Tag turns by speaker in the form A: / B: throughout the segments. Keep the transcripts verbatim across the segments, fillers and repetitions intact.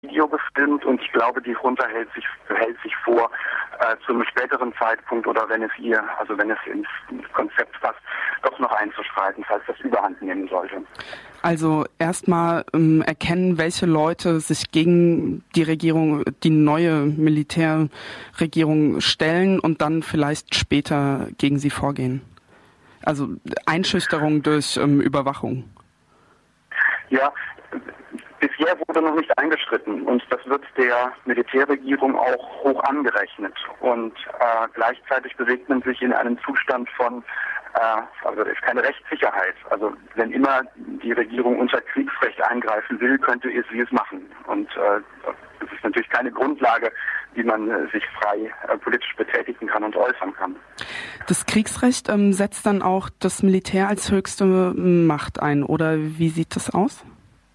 A: Video gefilmt und ich glaube, die Junta hält sich, hält sich vor, äh, zu einem späteren Zeitpunkt oder wenn es ihr, also wenn es ins Konzept passt, doch noch einzuschreiten, falls das Überhand nehmen sollte.
B: Also erstmal ähm, erkennen, welche Leute sich gegen die Regierung, die neue Militärregierung stellen und dann vielleicht später gegen sie vorgehen. Also Einschüchterung durch ähm, Überwachung.
A: Ja, bisher wurde noch nicht eingeschritten und das wird der Militärregierung auch hoch angerechnet. Und äh, gleichzeitig bewegt man sich in einem Zustand von, äh, also es ist keine Rechtssicherheit. Also wenn immer die Regierung unter Kriegsrecht eingreifen will, könnte sie es machen. Und äh, das ist natürlich keine Grundlage, wie man äh, sich frei äh, politisch betätigen kann und äußern kann.
B: Das Kriegsrecht ähm, setzt dann auch das Militär als höchste Macht ein, oder wie sieht das aus?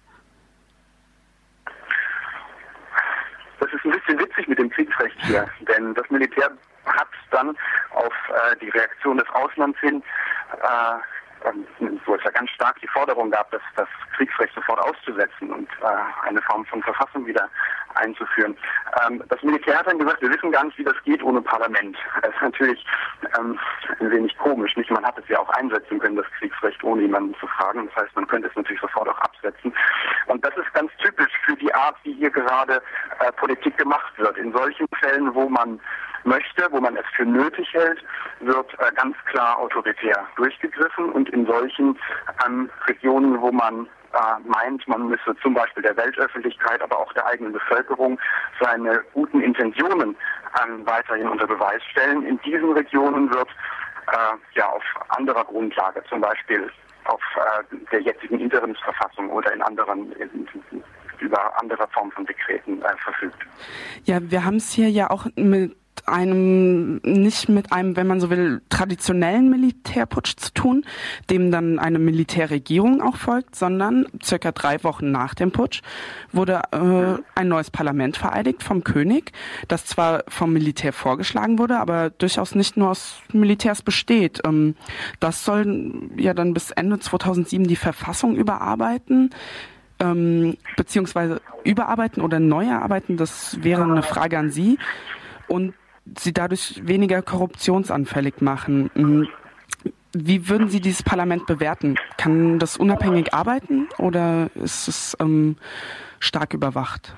A: Das ist ein bisschen witzig mit dem Kriegsrecht hier, denn das Militär hat dann auf äh, die Reaktion des Auslands hin, äh, wo es ja ganz stark die Forderung gab, das, das Kriegsrecht sofort auszusetzen und äh, eine Form von Verfassung wieder einzuführen. Ähm, das Militär hat dann gesagt, wir wissen gar nicht, wie das geht ohne Parlament. Das ist natürlich ähm, ein wenig komisch. Nicht? Man hat es ja auch einsetzen können, das Kriegsrecht, ohne jemanden zu fragen. Das heißt, man könnte es natürlich sofort auch absetzen. Und das ist ganz typisch für die Art, wie hier gerade äh, Politik gemacht wird. In solchen Fällen, wo man möchte, wo man es für nötig hält, wird äh, ganz klar autoritär durchgegriffen. Und in solchen ähm, Regionen, wo man äh, meint, man müsse zum Beispiel der Weltöffentlichkeit, aber auch der eigenen Bevölkerung seine guten Intentionen ähm, weiterhin unter Beweis stellen, in diesen Regionen wird äh, ja auf anderer Grundlage, zum Beispiel auf äh, der jetzigen Interimsverfassung oder in anderen in, über andere Formen von Dekreten äh, verfügt.
B: Ja, wir haben es hier ja auch mit einem, nicht mit einem, wenn man so will, traditionellen Militärputsch zu tun, dem dann eine Militärregierung auch folgt, sondern circa drei Wochen nach dem Putsch wurde äh, ein neues Parlament vereidigt vom König, das zwar vom Militär vorgeschlagen wurde, aber durchaus nicht nur aus Militärs besteht. Ähm, das soll ja dann bis Ende zweitausendsieben die Verfassung überarbeiten, ähm, beziehungsweise überarbeiten oder neu erarbeiten, das wäre eine Frage an Sie. Und sie dadurch weniger korruptionsanfällig machen. Wie würden Sie dieses Parlament bewerten? Kann das unabhängig arbeiten oder ist es ähm, stark überwacht?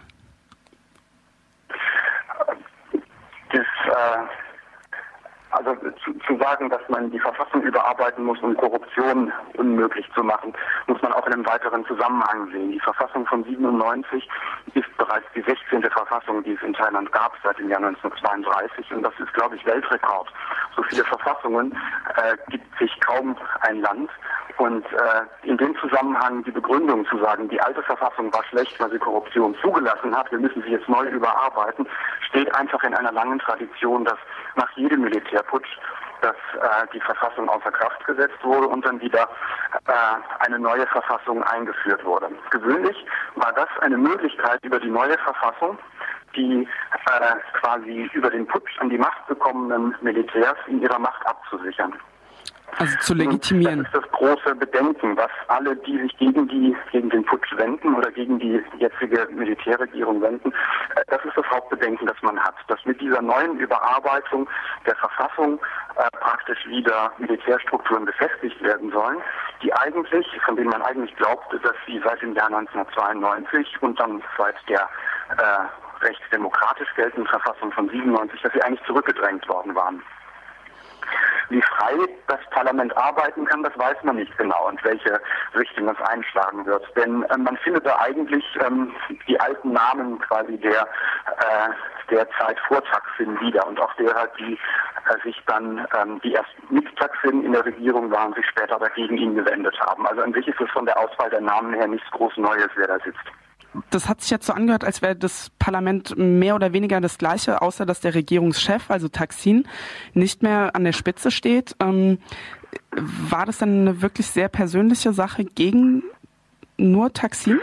A: Das, äh, also zu, zu sagen, dass man die Verfassung überarbeiten muss, um Korruption unmöglich zu machen, muss man auch in einem weiteren Zusammenhang sehen. Die Verfassung von siebenundneunzig ist bereits die sechzehnte Verfassung, die es in Thailand gab seit dem Jahr neunzehnhundertzweiunddreißig und das ist, glaube ich, Weltrekord. So viele Verfassungen äh, gibt sich kaum ein Land und äh, in dem Zusammenhang die Begründung zu sagen, die alte Verfassung war schlecht, weil sie Korruption zugelassen hat, wir müssen sie jetzt neu überarbeiten, steht einfach in einer langen Tradition, dass nach jedem Militärputsch, dass äh, die Verfassung außer Kraft gesetzt wurde und dann wieder äh, eine neue Verfassung eingeführt wurde. Gewöhnlich war das eine Möglichkeit, über die neue Verfassung die äh, quasi über den Putsch an die Macht gekommenen Militärs in ihrer Macht abzusichern.
B: Also zu legitimieren.
A: Und das ist das große Bedenken, was alle, die sich gegen die gegen den Putsch wenden oder gegen die jetzige Militärregierung wenden, das ist das Hauptbedenken, das man hat, dass mit dieser neuen Überarbeitung der Verfassung äh, praktisch wieder Militärstrukturen befestigt werden sollen, die eigentlich, von denen man eigentlich glaubte, dass sie seit dem Jahr neunzehnhundertzweiundneunzig und dann seit der äh, recht demokratisch geltenden Verfassung von siebenundneunzig, dass sie eigentlich zurückgedrängt worden waren. Wie frei das Parlament arbeiten kann, das weiß man nicht genau und welche Richtung es einschlagen wird. Denn äh, man findet da eigentlich ähm, die alten Namen quasi der, äh, der Zeit vor Thaksin wieder und auch derer, die äh, sich dann, ähm, die erst mit Thaksin in der Regierung waren, sich später dagegen ihn gewendet haben. Also an sich ist es von der Auswahl der Namen her nichts groß Neues, wer da sitzt.
B: Das hat sich jetzt so angehört, als wäre das Parlament mehr oder weniger das Gleiche, außer dass der Regierungschef, also Thaksin, nicht mehr an der Spitze steht. Ähm, war das dann eine wirklich sehr persönliche Sache gegen nur Thaksin?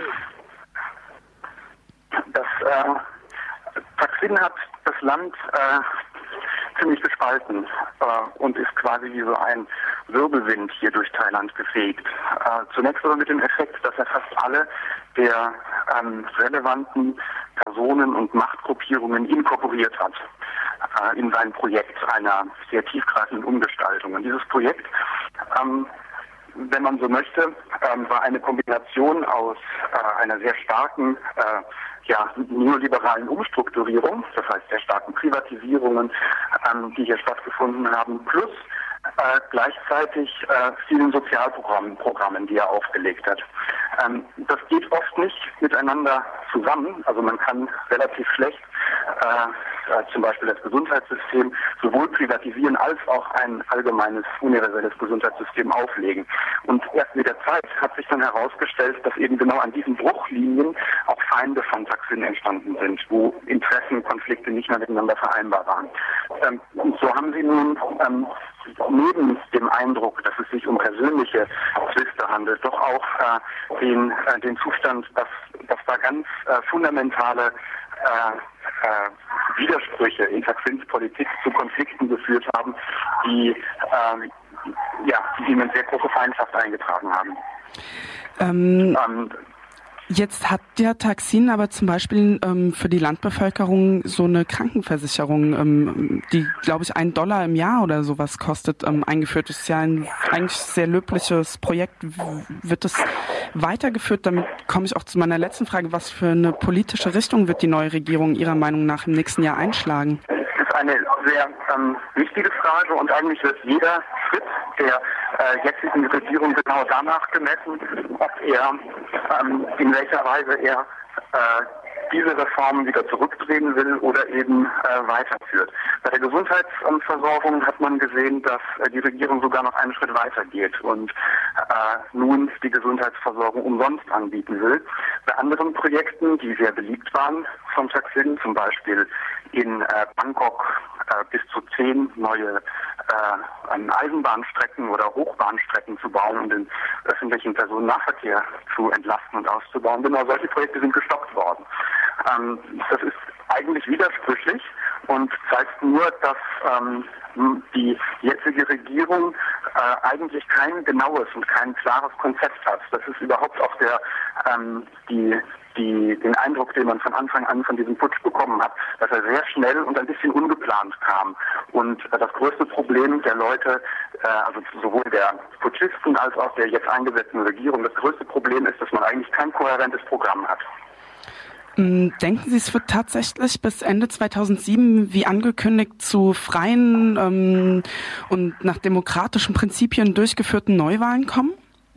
A: Das, äh, Thaksin hat das Land äh, ziemlich gespalten äh, und ist quasi wie so ein Wirbelwind hier durch Thailand gefegt. Äh, zunächst aber mit dem Effekt, dass er fast alle der ähm, relevanten Personen und Machtgruppierungen inkorporiert hat äh, in sein Projekt einer sehr tiefgreifenden Umgestaltung. Und dieses Projekt, ähm, wenn man so möchte, ähm, war eine Kombination aus äh, einer sehr starken äh, ja, neoliberalen Umstrukturierung, das heißt sehr starken Privatisierungen, ähm, die hier stattgefunden haben, plus äh, gleichzeitig äh, vielen Sozialprogrammen, Programmen, die er aufgelegt hat. Ähm, das geht oft nicht miteinander zusammen, also man kann relativ schlecht äh, äh, zum Beispiel das Gesundheitssystem sowohl privatisieren als auch ein allgemeines, universelles Gesundheitssystem auflegen. Und erst mit der Zeit hat sich dann herausgestellt, dass eben genau an diesen Bruchlinien auch Feinde von Thaksin entstanden sind, wo Interessenkonflikte nicht mehr miteinander vereinbar waren. Ähm, und so haben sie nun ähm, neben dem Eindruck, dass es sich um persönliche Zwiste handelt, doch auch äh, den, äh, den Zustand, dass, dass da ganz äh, fundamentale äh, äh, Widersprüche in Thaksins Politik zu Konflikten geführt haben, die, äh, ja, die ihm eine sehr große Feindschaft eingetragen haben.
B: Ähm, ähm, Jetzt hat ja Thaksin aber zum Beispiel ähm, für die Landbevölkerung so eine Krankenversicherung, ähm, die, glaube ich, einen Dollar im Jahr oder sowas kostet, ähm, eingeführt. Das ist ja ein eigentlich sehr löbliches Projekt. Wird das weitergeführt? Damit komme ich auch zu meiner letzten Frage. Was für eine politische Richtung wird die neue Regierung Ihrer Meinung nach im nächsten Jahr einschlagen?
A: Das ist eine sehr ähm, wichtige Frage und eigentlich wird jeder Schritt der äh, jetzigen Regierung genau danach gemessen, ob er, ähm, in welcher Weise er äh, diese Reformen wieder zurückdrehen will oder eben äh, weiterführt. Bei der Gesundheitsversorgung hat man gesehen, dass äh, die Regierung sogar noch einen Schritt weiter geht und äh, nun die Gesundheitsversorgung umsonst anbieten will. Bei anderen Projekten, die sehr beliebt waren von Thaksin, zum Beispiel in äh, Bangkok äh, bis zu zehn neue äh, Eisenbahnstrecken oder Hochbahnstrecken zu bauen und den öffentlichen Personennahverkehr zu entlasten und auszubauen. Genau solche Projekte sind gestoppt worden. Ähm, das ist eigentlich widersprüchlich und zeigt nur, dass ähm, die jetzige Regierung äh, eigentlich kein genaues und kein klares Konzept hat. Das ist überhaupt auch der ähm, die Die, den Eindruck, den man von Anfang an von diesem Putsch bekommen hat, dass er sehr schnell und ein bisschen ungeplant kam. Und äh, das größte Problem der Leute, äh, also sowohl der Putschisten als auch der jetzt eingesetzten Regierung, das größte Problem ist, dass man eigentlich kein kohärentes Programm hat.
B: Denken Sie, es wird tatsächlich bis Ende zweitausendsieben, wie angekündigt, zu freien ähm, und nach demokratischen Prinzipien durchgeführten Neuwahlen kommen?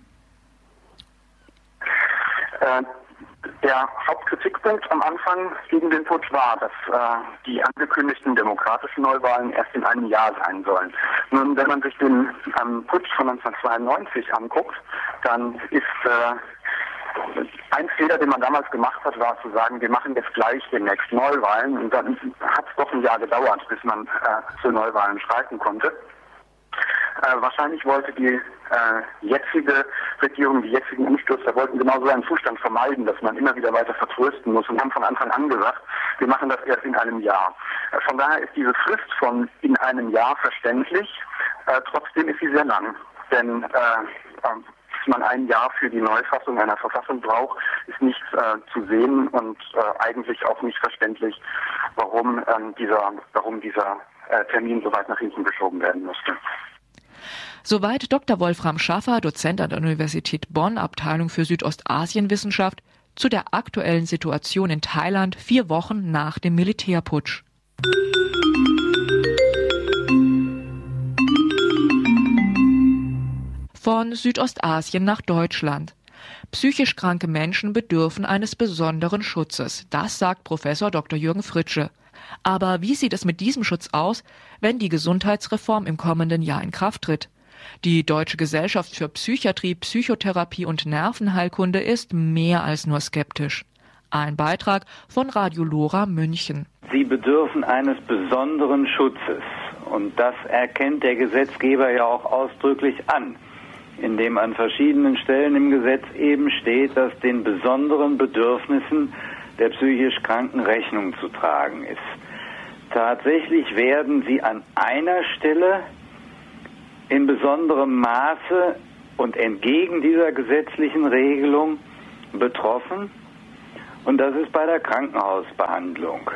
A: Äh, Der Hauptkritikpunkt am Anfang gegen den Putsch war, dass äh, die angekündigten demokratischen Neuwahlen erst in einem Jahr sein sollen. Nun, wenn man sich den ähm, Putsch von neunzehnhundertzweiundneunzig anguckt, dann ist äh, ein Fehler, den man damals gemacht hat, war zu sagen, wir machen jetzt gleich demnächst Neuwahlen. Und dann hat es doch ein Jahr gedauert, bis man äh, zu Neuwahlen schreiten konnte. Äh, wahrscheinlich wollte die äh, jetzige Regierung, die jetzigen Umstürzer wollten genau so einen Zustand vermeiden, dass man immer wieder weiter vertrösten muss und haben von Anfang an gesagt, wir machen das erst in einem Jahr. Äh, von daher ist diese Frist von in einem Jahr verständlich, äh, trotzdem ist sie sehr lang. Denn äh, äh, dass man ein Jahr für die Neufassung einer Verfassung braucht, ist nicht äh, zu sehen und äh, eigentlich auch nicht verständlich, warum ähm, dieser, warum dieser äh, Termin so weit nach hinten geschoben werden musste.
C: Soweit Doktor Wolfram Schaffer, Dozent an der Universität Bonn, Abteilung für Südostasienwissenschaft, zu der aktuellen Situation in Thailand vier Wochen nach dem Militärputsch. Von Südostasien nach Deutschland. Psychisch kranke Menschen bedürfen eines besonderen Schutzes. Das sagt Professor Doktor Jürgen Fritsche. Aber wie sieht es mit diesem Schutz aus, wenn die Gesundheitsreform im kommenden Jahr in Kraft tritt? Die Deutsche Gesellschaft für Psychiatrie, Psychotherapie und Nervenheilkunde ist mehr als nur skeptisch. Ein Beitrag von Radio Lora München.
D: Sie bedürfen eines besonderen Schutzes. Und das erkennt der Gesetzgeber ja auch ausdrücklich an, indem an verschiedenen Stellen im Gesetz eben steht, dass den besonderen Bedürfnissen der psychisch Kranken Rechnung zu tragen ist. Tatsächlich werden sie an einer Stelle in besonderem Maße und entgegen dieser gesetzlichen Regelung betroffen. Und das ist bei der Krankenhausbehandlung.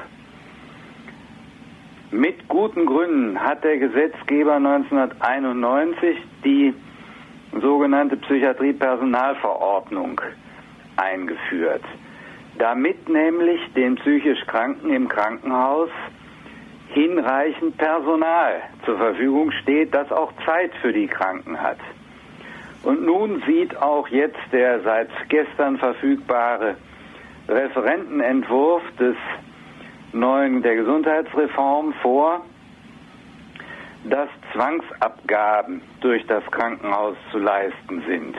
D: Mit guten Gründen hat der Gesetzgeber neunzehnhunderteinundneunzig die sogenannte Psychiatriepersonalverordnung eingeführt, damit nämlich den psychisch Kranken im Krankenhaus hinreichend Personal zur Verfügung steht, das auch Zeit für die Kranken hat. Und nun sieht auch jetzt der seit gestern verfügbare Referentenentwurf des neuen der Gesundheitsreform vor, dass Zwangsabgaben durch das Krankenhaus zu leisten sind.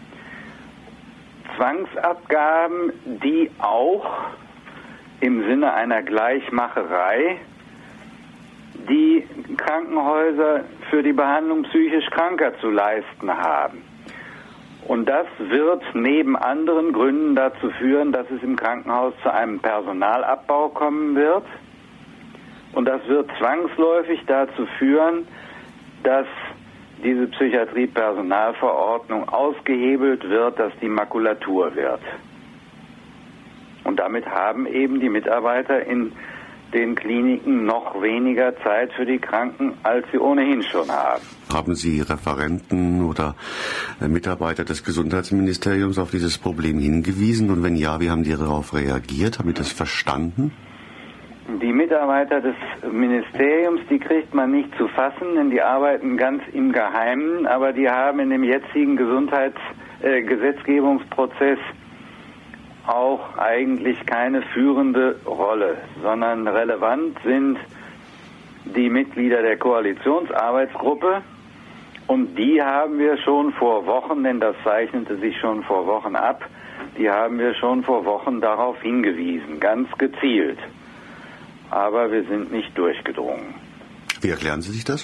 D: Zwangsabgaben, die auch im Sinne einer Gleichmacherei die Krankenhäuser für die Behandlung psychisch Kranker zu leisten haben. Und das wird neben anderen Gründen dazu führen, dass es im Krankenhaus zu einem Personalabbau kommen wird. Und das wird zwangsläufig dazu führen, dass diese Psychiatriepersonalverordnung ausgehebelt wird, dass die Makulatur wird. Und damit haben eben die Mitarbeiter in den Kliniken noch weniger Zeit für die Kranken, als sie ohnehin schon haben.
E: Haben Sie Referenten oder Mitarbeiter des Gesundheitsministeriums auf dieses Problem hingewiesen? Und wenn ja, wie haben die darauf reagiert? Haben die das verstanden?
D: Die Mitarbeiter des Ministeriums, die kriegt man nicht zu fassen, denn die arbeiten ganz im Geheimen, aber die haben in dem jetzigen Gesundheits- äh, Gesetzgebungsprozess auch eigentlich keine führende Rolle, sondern relevant sind die Mitglieder der Koalitionsarbeitsgruppe, und die haben wir schon vor Wochen, denn das zeichnete sich schon vor Wochen ab, die haben wir schon vor Wochen darauf hingewiesen, ganz gezielt. Aber wir sind nicht durchgedrungen.
E: Wie erklären Sie sich das?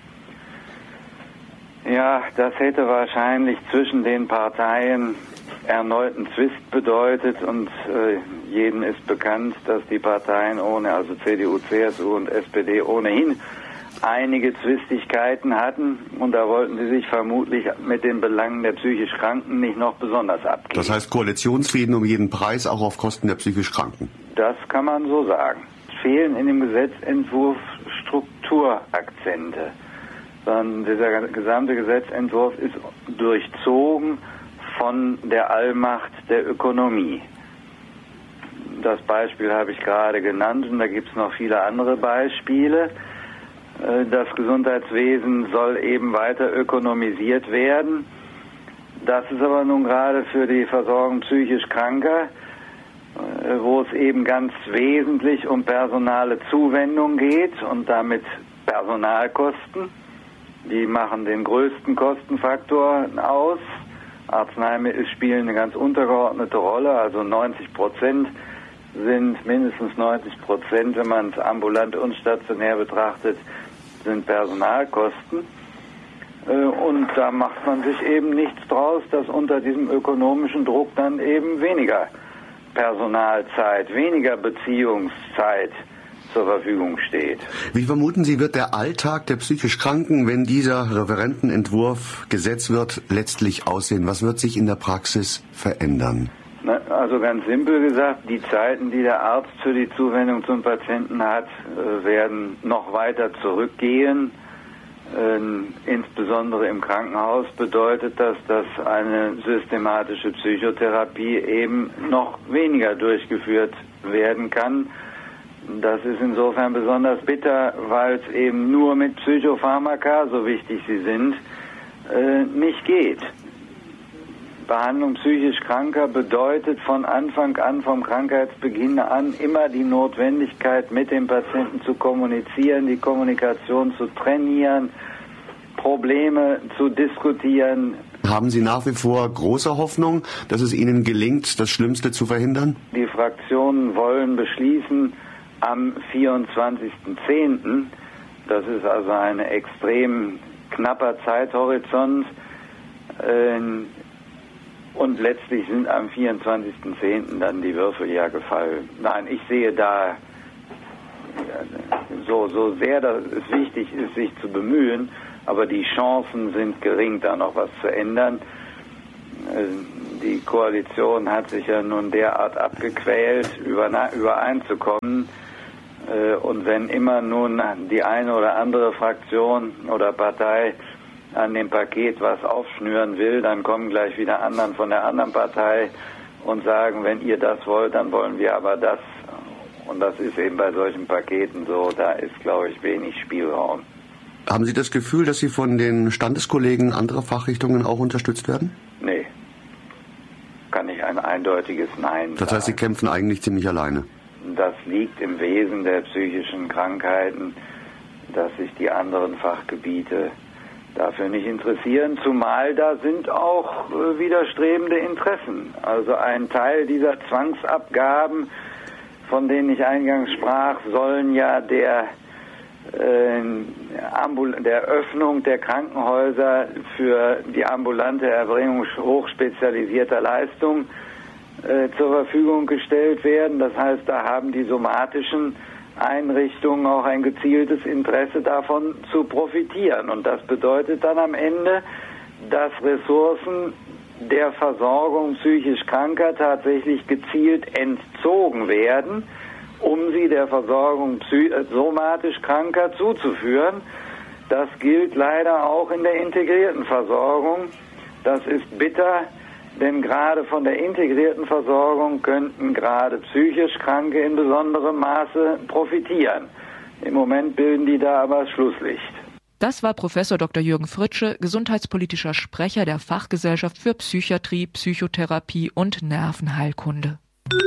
D: Ja, das hätte wahrscheinlich zwischen den Parteien erneuten Zwist bedeutet, und äh, jedem ist bekannt, dass die Parteien ohne, also C D U, C S U und S P D ohnehin einige Zwistigkeiten hatten, und da wollten sie sich vermutlich mit den Belangen der psychisch Kranken nicht noch besonders abgeben.
E: Das heißt Koalitionsfrieden um jeden Preis, auch auf Kosten der psychisch Kranken?
D: Das kann man so sagen. Es fehlen in dem Gesetzentwurf Strukturakzente, sondern dieser gesamte Gesetzentwurf ist durchzogen von der Allmacht der Ökonomie. Das Beispiel habe ich gerade genannt, und da gibt es noch viele andere Beispiele. Das Gesundheitswesen soll eben weiter ökonomisiert werden. Das ist aber nun gerade für die Versorgung psychisch Kranker, wo es eben ganz wesentlich um personale Zuwendung geht und damit Personalkosten. Die machen den größten Kostenfaktor aus. Arzneimittel spielen eine ganz untergeordnete Rolle, also neunzig Prozent sind, mindestens neunzig Prozent, wenn man es ambulant und stationär betrachtet, sind Personalkosten. Und da macht man sich eben nichts draus, dass unter diesem ökonomischen Druck dann eben weniger Personalzeit, weniger Beziehungszeit zur Verfügung steht.
E: Wie vermuten Sie, wird der Alltag der psychisch Kranken, wenn dieser Referentenentwurf Gesetz wird, letztlich aussehen? Was wird sich in der Praxis verändern?
D: Na, also ganz simpel gesagt, die Zeiten, die der Arzt für die Zuwendung zum Patienten hat, werden noch weiter zurückgehen. Ähm, insbesondere im Krankenhaus bedeutet das, dass eine systematische Psychotherapie eben noch weniger durchgeführt werden kann. Das ist insofern besonders bitter, weil es eben nur mit Psychopharmaka, so wichtig sie sind, äh, nicht geht. Behandlung psychisch Kranker bedeutet von Anfang an, vom Krankheitsbeginn an, immer die Notwendigkeit, mit dem Patienten zu kommunizieren, die Kommunikation zu trainieren, Probleme zu diskutieren.
E: Haben Sie nach wie vor große Hoffnung, dass es Ihnen gelingt, das Schlimmste zu verhindern?
D: Die Fraktionen wollen beschließen am vierundzwanzigsten zehnten Das ist also ein extrem knapper Zeithorizont. Äh, Und letztlich sind am vierundzwanzigsten zehnten dann die Würfel ja gefallen. Nein, ich sehe da, so, so sehr das es wichtig ist, sich zu bemühen, aber die Chancen sind gering, da noch was zu ändern. die Koalition hat sich ja nun derart abgequält, übereinzukommen. Und wenn immer nun die eine oder andere Fraktion oder Partei an dem Paket was aufschnüren will, dann kommen gleich wieder anderen von der anderen Partei und sagen, wenn ihr das wollt, dann wollen wir aber das. Und das ist eben bei solchen Paketen so, da ist, glaube ich, wenig Spielraum.
E: Haben Sie das Gefühl, dass Sie von den Standeskollegen anderer Fachrichtungen auch unterstützt werden?
D: Nee. Kann ich ein eindeutiges Nein sagen.
E: Das heißt, Sie kämpfen eigentlich ziemlich alleine?
D: Das liegt im Wesen der psychischen Krankheiten, dass sich die anderen Fachgebiete dafür nicht interessieren, zumal da sind auch äh, widerstrebende Interessen. Also ein Teil dieser Zwangsabgaben, von denen ich eingangs sprach, sollen ja der, äh, Ambul- der Öffnung der Krankenhäuser für die ambulante Erbringung hochspezialisierter Leistungen äh, zur Verfügung gestellt werden. Das heißt, da haben die somatischen Einrichtungen auch ein gezieltes Interesse davon zu profitieren. Und das bedeutet dann am Ende, dass Ressourcen der Versorgung psychisch Kranker tatsächlich gezielt entzogen werden, um sie der Versorgung somatisch Kranker zuzuführen. Das gilt leider auch in der integrierten Versorgung. Das ist bitter, denn gerade von der integrierten Versorgung könnten gerade psychisch Kranke in besonderem Maße profitieren. Im Moment bilden die da aber das Schlusslicht.
C: Das war Professor Doktor Jürgen Fritsche, gesundheitspolitischer Sprecher der Fachgesellschaft für Psychiatrie, Psychotherapie und Nervenheilkunde.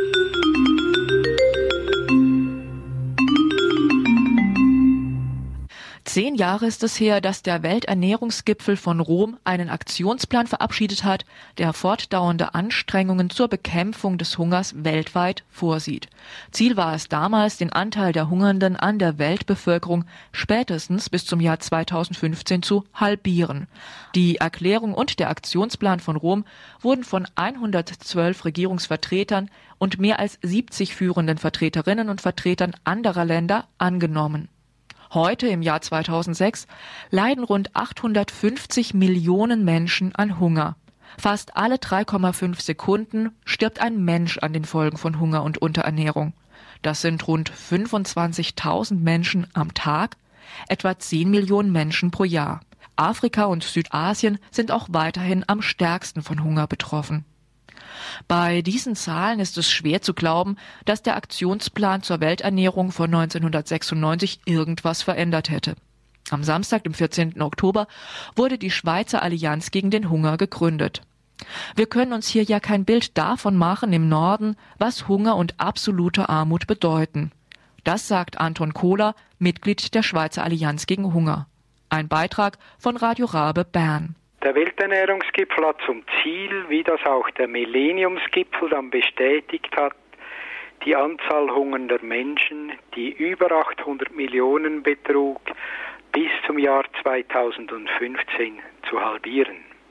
C: Zehn Jahre ist es her, dass der Welternährungsgipfel von Rom einen Aktionsplan verabschiedet hat, der fortdauernde Anstrengungen zur Bekämpfung des Hungers weltweit vorsieht. Ziel war es damals, den Anteil der Hungernden an der Weltbevölkerung spätestens bis zum Jahr zweitausendfünfzehn zu halbieren. Die Erklärung und der Aktionsplan von Rom wurden von hundertzwölf Regierungsvertretern und mehr als siebzig führenden Vertreterinnen und Vertretern anderer Länder angenommen. Heute, im Jahr zweitausendsechs, leiden rund achthundertfünfzig Millionen Menschen an Hunger. Fast alle drei Komma fünf Sekunden stirbt ein Mensch an den Folgen von Hunger und Unterernährung. Das sind rund fünfundzwanzigtausend Menschen am Tag, etwa zehn Millionen Menschen pro Jahr. Afrika und Südasien sind auch weiterhin am stärksten von Hunger betroffen. Bei diesen Zahlen ist es schwer zu glauben, dass der Aktionsplan zur Welternährung von neunzehnhundertsechsundneunzig irgendwas verändert hätte. Am Samstag, dem vierzehnten Oktober, wurde die Schweizer Allianz gegen den Hunger gegründet. Wir können uns hier ja kein Bild davon machen im Norden, was Hunger und absolute Armut bedeuten. Das sagt Anton Kohler, Mitglied der Schweizer Allianz gegen Hunger. Ein Beitrag von Radio Rabe Bern.
F: Der Welternährungsgipfel hat zum Ziel, wie das auch der Millenniumsgipfel dann bestätigt hat, die Anzahl hungernder Menschen, die über achthundert Millionen betrug, bis zum Jahr zweitausendfünfzehn zu halbieren.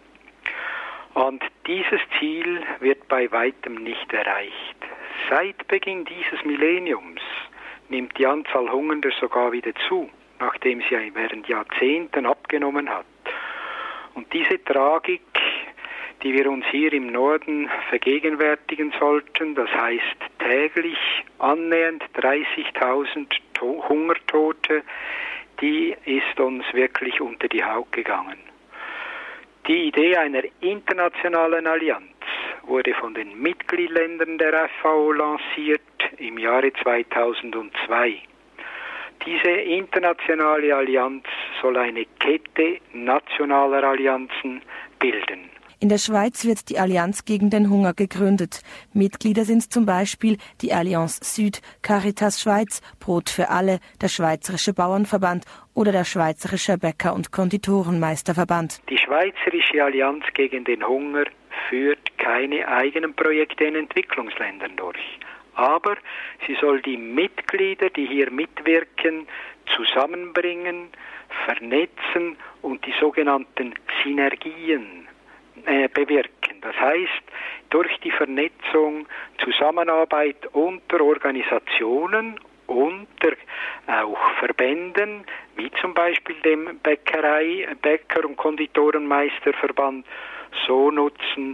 F: Und dieses Ziel wird bei weitem nicht erreicht. Seit Beginn dieses Millenniums nimmt die Anzahl Hungernder sogar wieder zu, nachdem sie während Jahrzehnten abgenommen hat. Und diese Tragik, die wir uns hier im Norden vergegenwärtigen sollten, das heißt täglich annähernd dreißigtausend to- Hungertote, die ist uns wirklich unter die Haut gegangen. Die Idee einer internationalen Allianz wurde von den Mitgliedsländern der F A O lanciert im Jahre zweitausendzwei. Diese internationale Allianz soll eine Kette nationaler Allianzen bilden.
G: In der Schweiz wird die Allianz gegen den Hunger gegründet. Mitglieder sind zum Beispiel die Allianz Süd, Caritas Schweiz, Brot für alle, der Schweizerische Bauernverband oder der Schweizerische Bäcker- und Konditorenmeisterverband.
F: Die Schweizerische Allianz gegen den Hunger führt keine eigenen Projekte in Entwicklungsländern durch. Aber sie soll die Mitglieder, die hier mitwirken, zusammenbringen, vernetzen und die sogenannten Synergien äh, bewirken. Das heißt, durch die Vernetzung, Zusammenarbeit unter Organisationen, unter auch Verbänden, wie zum Beispiel dem Bäckerei, Bäcker- und Konditorenmeisterverband, so nutzen,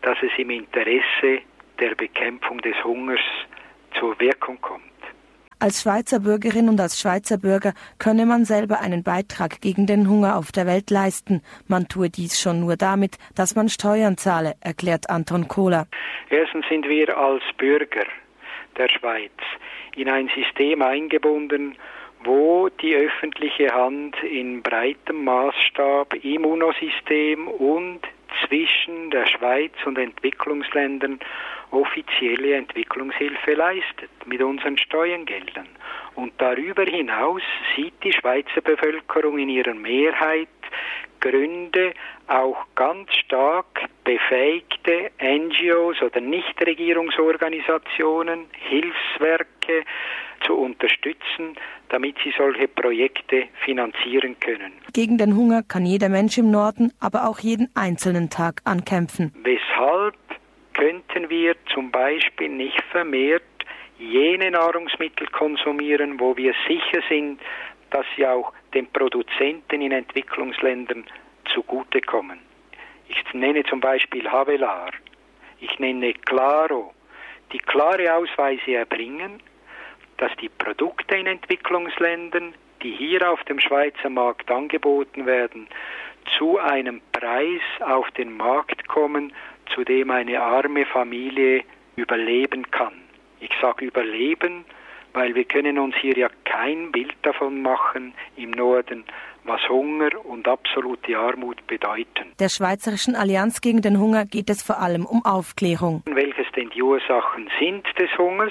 F: dass es im Interesse der Bekämpfung des Hungers zur Wirkung kommt.
G: Als Schweizer Bürgerin und als Schweizer Bürger könne man selber einen Beitrag gegen den Hunger auf der Welt leisten. Man tue dies schon nur damit, dass man Steuern zahle, erklärt Anton Kohler.
F: Erstens sind wir als Bürger der Schweiz in ein System eingebunden, wo die öffentliche Hand in breitem Maßstab im UNO-System und zwischen der Schweiz und Entwicklungsländern offizielle Entwicklungshilfe leistet mit unseren Steuergeldern. Und darüber hinaus sieht die Schweizer Bevölkerung in ihrer Mehrheit Gründe, auch ganz stark befähigte N G Os oder Nichtregierungsorganisationen, Hilfswerke zu unterstützen, damit sie solche Projekte finanzieren können.
G: Gegen den Hunger kann jeder Mensch im Norden, aber auch jeden einzelnen Tag ankämpfen.
F: Weshalb könnten wir zum Beispiel nicht vermehrt jene Nahrungsmittel konsumieren, wo wir sicher sind, dass sie auch den Produzenten in Entwicklungsländern zugutekommen. Ich nenne zum Beispiel Havelar, ich nenne Claro, die klare Ausweise erbringen, dass die Produkte in Entwicklungsländern, die hier auf dem Schweizer Markt angeboten werden, zu einem Preis auf den Markt kommen, zu dem eine arme Familie überleben kann. Ich sage überleben, weil wir können uns hier ja kein Bild davon machen im Norden, was Hunger und absolute Armut bedeuten.
G: Der Schweizerischen Allianz gegen den Hunger geht es vor allem um Aufklärung.
F: Welches denn die Ursachen sind des Hungers?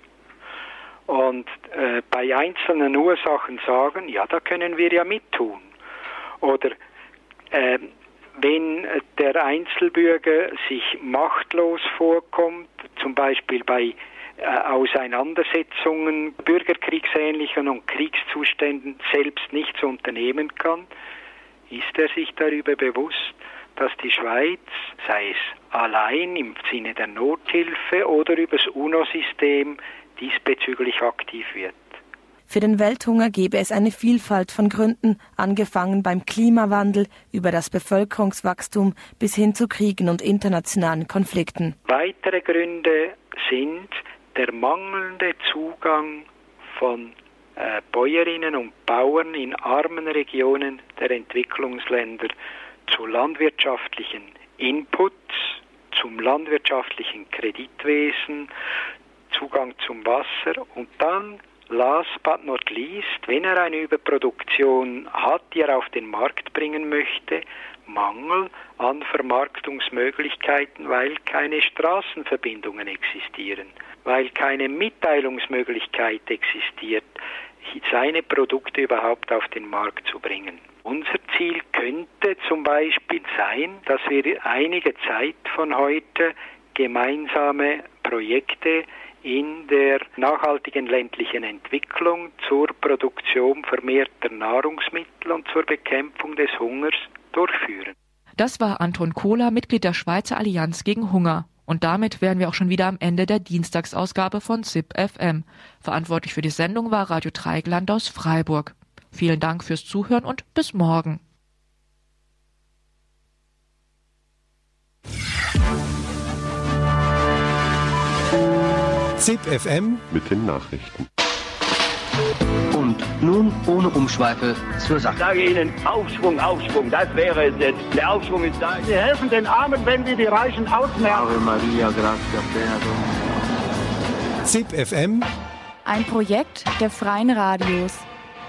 F: Und äh, bei einzelnen Ursachen sagen, ja, da können wir ja mittun. Oder äh, wenn der Einzelbürger sich machtlos vorkommt, zum Beispiel bei äh, Auseinandersetzungen, bürgerkriegsähnlichen und Kriegszuständen selbst nichts unternehmen kann, ist er sich darüber bewusst, dass die Schweiz, sei es allein im Sinne der Nothilfe oder über das UNO-System, diesbezüglich aktiv wird.
G: Für den Welthunger gäbe es eine Vielfalt von Gründen, angefangen beim Klimawandel, über das Bevölkerungswachstum bis hin zu Kriegen und internationalen Konflikten.
F: Weitere Gründe sind der mangelnde Zugang von äh, Bäuerinnen und Bauern in armen Regionen der Entwicklungsländer zu landwirtschaftlichen Inputs, zum landwirtschaftlichen Kreditwesen, Zugang zum Wasser und dann, last but not least, wenn er eine Überproduktion hat, die er auf den Markt bringen möchte, Mangel an Vermarktungsmöglichkeiten, weil keine Straßenverbindungen existieren, weil keine Mitteilungsmöglichkeit existiert, seine Produkte überhaupt auf den Markt zu bringen. Unser Ziel könnte zum Beispiel sein, dass wir einige Zeit von heute gemeinsame Projekte in der nachhaltigen ländlichen Entwicklung zur Produktion vermehrter Nahrungsmittel und zur Bekämpfung des Hungers durchführen.
C: Das war Anton Kohler, Mitglied der Schweizer Allianz gegen Hunger. Und damit wären wir auch schon wieder am Ende der Dienstagsausgabe von Z I P F M. Verantwortlich für die Sendung war Radio Dreieckland aus Freiburg. Vielen Dank fürs Zuhören und bis morgen.
H: Z I P F M mit den Nachrichten.
I: Und nun ohne Umschweife zur Sache.
J: Ich sage Ihnen, Aufschwung, Aufschwung, das wäre es jetzt. Der Aufschwung ist da.
K: Wir helfen den Armen, wenn wir die Reichen ausmerken.
I: Ave Maria, grazie
H: Z I P F M,
L: ein Projekt der Freien Radios.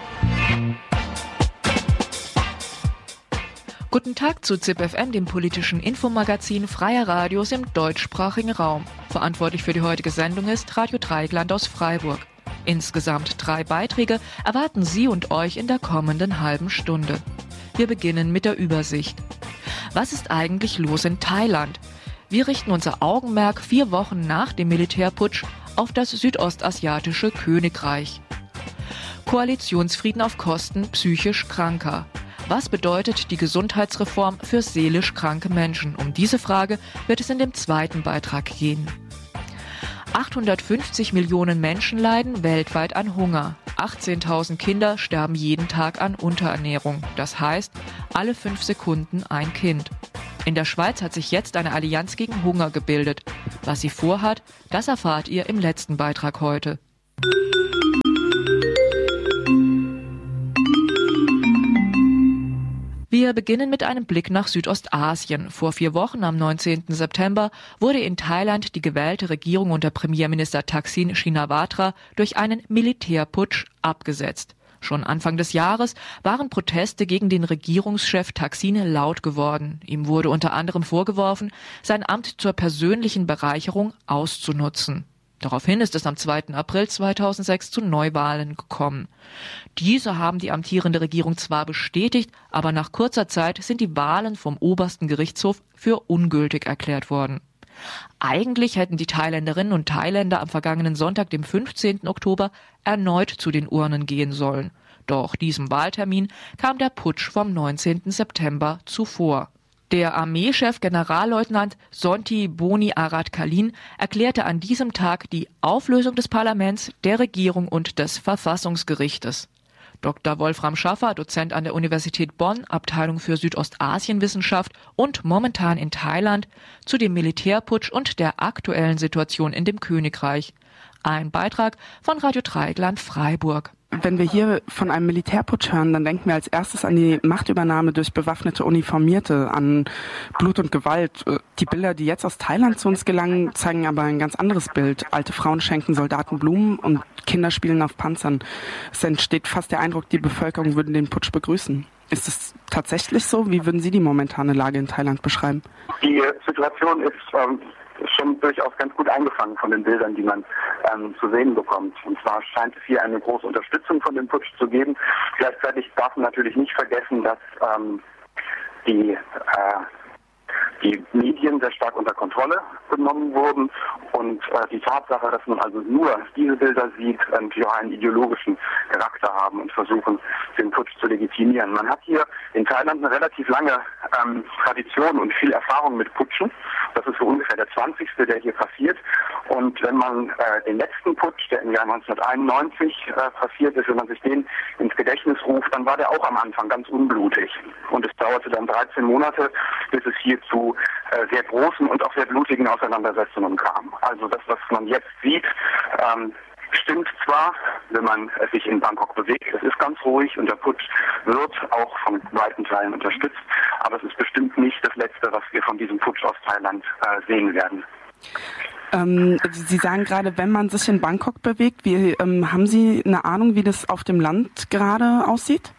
C: Guten Tag zu Z I P F M, dem politischen Infomagazin freier Radios im deutschsprachigen Raum. Verantwortlich für die heutige Sendung ist Radio Dreieckland aus Freiburg. Insgesamt drei Beiträge erwarten Sie und euch in der kommenden halben Stunde. Wir beginnen mit der Übersicht. Was ist eigentlich los in Thailand? Wir richten unser Augenmerk vier Wochen nach dem Militärputsch auf das südostasiatische Königreich. Koalitionsfrieden auf Kosten psychisch Kranker. Was bedeutet die Gesundheitsreform für seelisch kranke Menschen? Um diese Frage wird es in dem zweiten Beitrag gehen. achthundertfünfzig Millionen Menschen leiden weltweit an Hunger. achtzehntausend Kinder sterben jeden Tag an Unterernährung. Das heißt, alle fünf Sekunden ein Kind. In der Schweiz hat sich jetzt eine Allianz gegen Hunger gebildet. Was sie vorhat, das erfahrt ihr im letzten Beitrag heute. Wir beginnen mit einem Blick nach Südostasien. Vor vier Wochen, am neunzehnten September, wurde in Thailand die gewählte Regierung unter Premierminister Thaksin Shinawatra durch einen Militärputsch abgesetzt. Schon Anfang des Jahres waren Proteste gegen den Regierungschef Thaksin laut geworden. Ihm wurde unter anderem vorgeworfen, sein Amt zur persönlichen Bereicherung auszunutzen. Daraufhin ist es am zweiten April zweitausendsechs zu Neuwahlen gekommen. Diese haben die amtierende Regierung zwar bestätigt, aber nach kurzer Zeit sind die Wahlen vom obersten Gerichtshof für ungültig erklärt worden. Eigentlich hätten die Thailänderinnen und Thailänder am vergangenen Sonntag, dem fünfzehnten Oktober, erneut zu den Urnen gehen sollen. Doch diesem Wahltermin kam der Putsch vom neunzehnten September zuvor. Der Armeechef Generalleutnant Sonti Boni Aratkalin erklärte an diesem Tag die Auflösung des Parlaments, der Regierung und des Verfassungsgerichtes. Doktor Wolfram Schaffer, Dozent an der Universität Bonn, Abteilung für Südostasienwissenschaft und momentan in Thailand, zu dem Militärputsch und der aktuellen Situation in dem Königreich. Ein Beitrag von Radio Dreieckland Freiburg.
B: Wenn wir hier von einem Militärputsch hören, dann denken wir als erstes an die Machtübernahme durch bewaffnete Uniformierte, an Blut und Gewalt. Die Bilder, die jetzt aus Thailand zu uns gelangen, zeigen aber ein ganz anderes Bild. Alte Frauen schenken Soldaten Blumen und Kinder spielen auf Panzern. Es entsteht fast der Eindruck, die Bevölkerung würde den Putsch begrüßen. Ist es tatsächlich so? Wie würden Sie die momentane Lage in Thailand beschreiben?
A: Die Situation ist ähm schon durchaus ganz gut eingefangen von den Bildern, die man ähm, zu sehen bekommt. Und zwar scheint es hier eine große Unterstützung von dem Putsch zu geben. Gleichzeitig darf man natürlich nicht vergessen, dass ähm, die, äh, die Medien sehr stark unter Kontrolle genommen wurden und äh, die Tatsache, dass man also nur diese Bilder sieht, ähm, die auch einen ideologischen Charakter haben und versuchen, den Putsch zu legitimieren. Man hat hier in Thailand eine relativ lange ähm, Tradition und viel Erfahrung mit Putschen. Das ist so ungefähr der zwanzigste, der hier passiert. Und wenn man äh, den letzten Putsch, der im Jahr neunzehnhunderteinundneunzig äh, passiert ist, wenn man sich den ins Gedächtnis ruft, dann war der auch am Anfang ganz unblutig. Und es dauerte dann dreizehn Monate, bis es hier zu äh, sehr großen und auch sehr blutigen Auseinandersetzungen kam. Also das, was man jetzt sieht, ähm, stimmt zwar, wenn man sich in Bangkok bewegt, es ist ganz ruhig und der Putsch wird auch von weiten Teilen unterstützt, aber es ist bestimmt nicht das Letzte, was wir von diesem Putsch aus Thailand äh, sehen werden.
B: Ähm, Sie sagen gerade, wenn man sich in Bangkok bewegt, wie, ähm, haben Sie eine Ahnung, wie das auf dem Land gerade aussieht?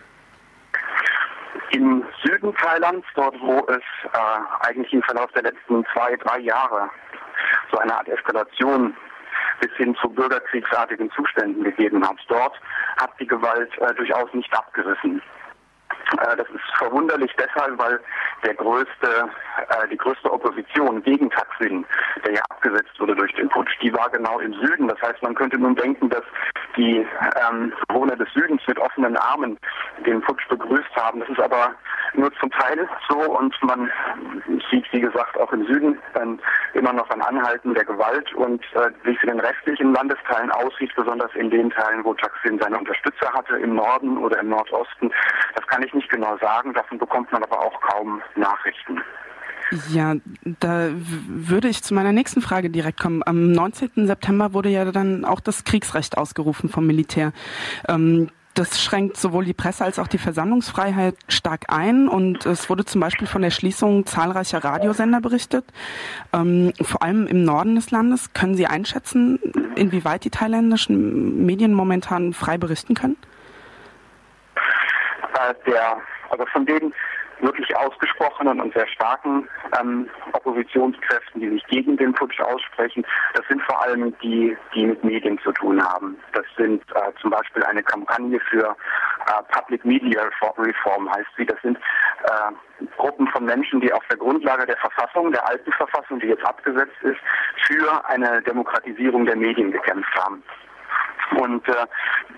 A: Im Süden Thailands, dort wo es äh, eigentlich im Verlauf der letzten zwei, drei Jahre so eine Art Eskalation bis hin zu bürgerkriegsartigen Zuständen gegeben hat. Dort hat die Gewalt äh, durchaus nicht abgerissen. Äh, das ist verwunderlich deshalb, weil der größte, äh, die größte Opposition gegen Thaksin, der ja abgesetzt wurde durch den Putsch, die war genau im Süden. Das heißt, man könnte nun denken, dass die ähm, Bewohner des Südens mit offenen Armen den Putsch begrüßt haben. Das ist aber nur zum Teil so und man sieht, wie gesagt, auch im Süden dann immer noch ein Anhalten der Gewalt und äh, wie es in den restlichen Landesteilen aussieht, besonders in den Teilen, wo Thaksin seine Unterstützer hatte, im Norden oder im Nordosten, das kann ich nicht genau sagen, davon bekommt man aber auch kaum Nachrichten.
B: Ja, da würde ich zu meiner nächsten Frage direkt kommen. Am neunzehnten September wurde ja dann auch das Kriegsrecht ausgerufen vom Militär. Ähm, Das schränkt sowohl die Presse als auch die Versammlungsfreiheit stark ein und es wurde zum Beispiel von der Schließung zahlreicher Radiosender berichtet, ähm, vor allem im Norden des Landes. Können Sie einschätzen, inwieweit die thailändischen Medien momentan frei berichten können?
A: Äh, der, also von den wirklich ausgesprochenen und sehr starken ähm, Oppositionskräften, die sich gegen den Putsch aussprechen, das sind vor allem die, die mit Medien zu tun haben. Das sind äh, zum Beispiel eine Kampagne für äh, Public Media Reform, heißt sie. Das sind äh, Gruppen von Menschen, die auf der Grundlage der Verfassung, der alten Verfassung, die jetzt abgesetzt ist, für eine Demokratisierung der Medien gekämpft haben. Und äh, das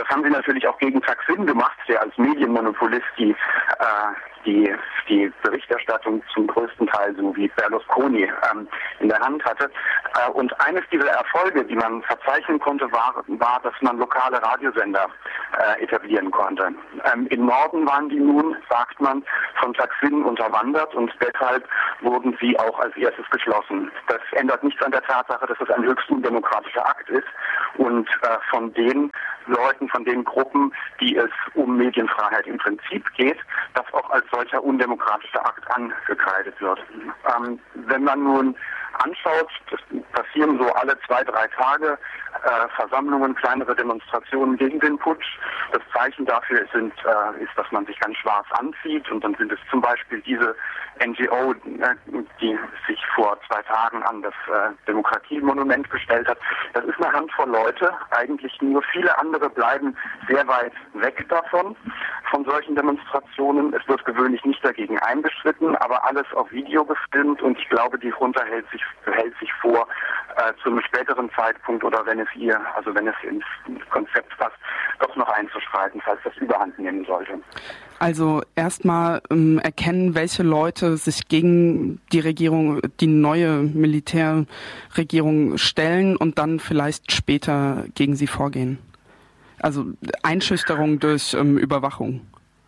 A: haben sie natürlich auch gegen Thaksin gemacht, der als Medienmonopolist die, äh, die, die Berichterstattung zum größten Teil, so wie Berlusconi, ähm, in der Hand hatte. Äh, und eines dieser Erfolge, die man verzeichnen konnte, war, war dass man lokale Radiosender äh, etablieren konnte. Ähm, Im Norden waren die nun, sagt man, von Thaksin unterwandert und deshalb wurden sie auch als erstes geschlossen. Das ändert nichts an der Tatsache, dass es ein höchst undemokratischer Akt ist und äh, von den Leuten, von den Gruppen, die es um Medienfreiheit im Prinzip geht, das auch als solcher undemokratischer Akt angekreidet wird. Ähm, wenn man nun anschaut, das passieren so alle zwei, drei Tage äh, Versammlungen, kleinere Demonstrationen gegen den Putsch. Das Zeichen dafür sind, äh, ist, dass man sich ganz schwarz anzieht und dann sind es zum Beispiel diese N G O, äh, die sich vor zwei Tagen an das äh, Demokratiemonument gestellt hat. Das ist eine Handvoll Leute, eigentlich nur. Viele andere bleiben sehr weit weg davon, von solchen Demonstrationen. Es wird gewöhnlich nicht dagegen eingeschritten, aber alles auf Video gefilmt und ich glaube, die Junta hält sich, hält sich vor, äh, zu einem späteren Zeitpunkt oder wenn es ihr, also wenn es ins Konzept passt, doch noch einzuschreiten, falls das Überhand nehmen sollte.
B: Also erstmal ähm, erkennen, welche Leute sich gegen die Regierung, die neue Militärregierung stellen und dann vielleicht später gegen sie vorgehen. Also Einschüchterung durch ähm, Überwachung.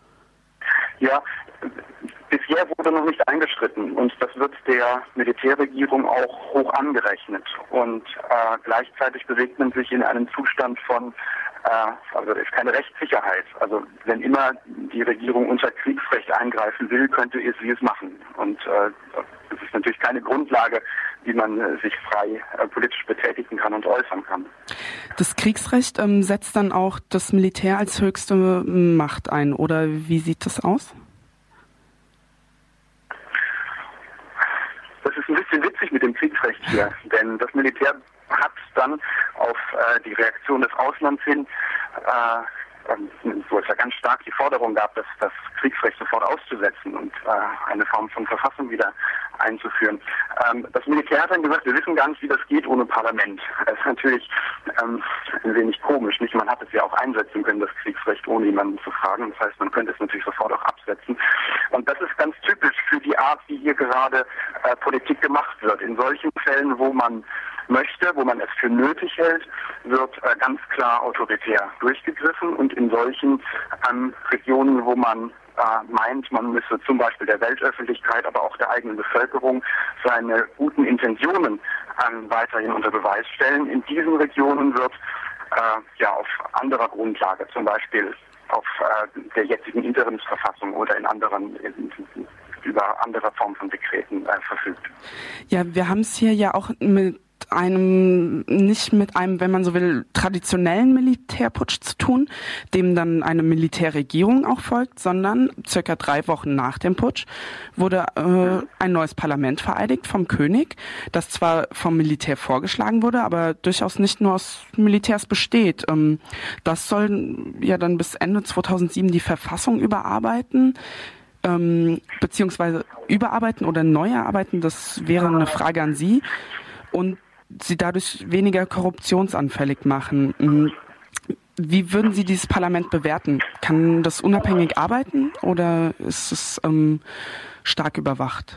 A: Ja, bisher wurde noch nicht eingeschritten und das wird der Militärregierung auch hoch angerechnet. Und äh, gleichzeitig bewegt man sich in einem Zustand von Also es ist keine Rechtssicherheit. Also wenn immer die Regierung unter Kriegsrecht eingreifen will, könnte es sie es machen. Und äh, das ist natürlich keine Grundlage, wie man äh, sich frei äh, politisch betätigen kann und äußern kann.
B: Das Kriegsrecht ähm, setzt dann auch das Militär als höchste Macht ein, oder wie sieht das aus?
A: Das ist ein bisschen witzig mit dem Kriegsrecht hier, denn das Militär hat dann auf äh, die Reaktion des Auslands hin, äh, wo es ja ganz stark die Forderung gab, das, das Kriegsrecht sofort auszusetzen und äh, eine Form von Verfassung wieder einzuführen. Ähm, das Militär hat dann gesagt, wir wissen gar nicht, wie das geht ohne Parlament. Das ist natürlich ähm, ein wenig komisch. Nicht? Man hat es ja auch einsetzen können, das Kriegsrecht, ohne jemanden zu fragen. Das heißt, man könnte es natürlich sofort auch absetzen. Und das ist ganz typisch für die Art, wie hier gerade äh, Politik gemacht wird. In solchen Fällen, wo man möchte, wo man es für nötig hält, wird äh, ganz klar autoritär durchgegriffen und in solchen ähm, Regionen, wo man äh, meint, man müsse zum Beispiel der Weltöffentlichkeit, aber auch der eigenen Bevölkerung seine guten Intentionen ähm, weiterhin unter Beweis stellen. In diesen Regionen wird äh, ja auf anderer Grundlage, zum Beispiel auf äh, der jetzigen Interimsverfassung oder in anderen in, über andere Formen von Dekreten äh, verfügt.
B: Ja, wir haben es hier ja auch mit einem, nicht mit einem, wenn man so will, traditionellen Militärputsch zu tun, dem dann eine Militärregierung auch folgt, sondern circa drei Wochen nach dem Putsch wurde äh, ein neues Parlament vereidigt vom König, das zwar vom Militär vorgeschlagen wurde, aber durchaus nicht nur aus Militärs besteht. Ähm, das soll ja dann bis Ende zweitausendsieben die Verfassung überarbeiten, ähm, beziehungsweise überarbeiten oder neu erarbeiten, das wäre eine Frage an Sie. Und sie dadurch weniger korruptionsanfällig machen. Wie würden Sie dieses Parlament bewerten? Kann das unabhängig arbeiten oder ist es ähm, stark überwacht?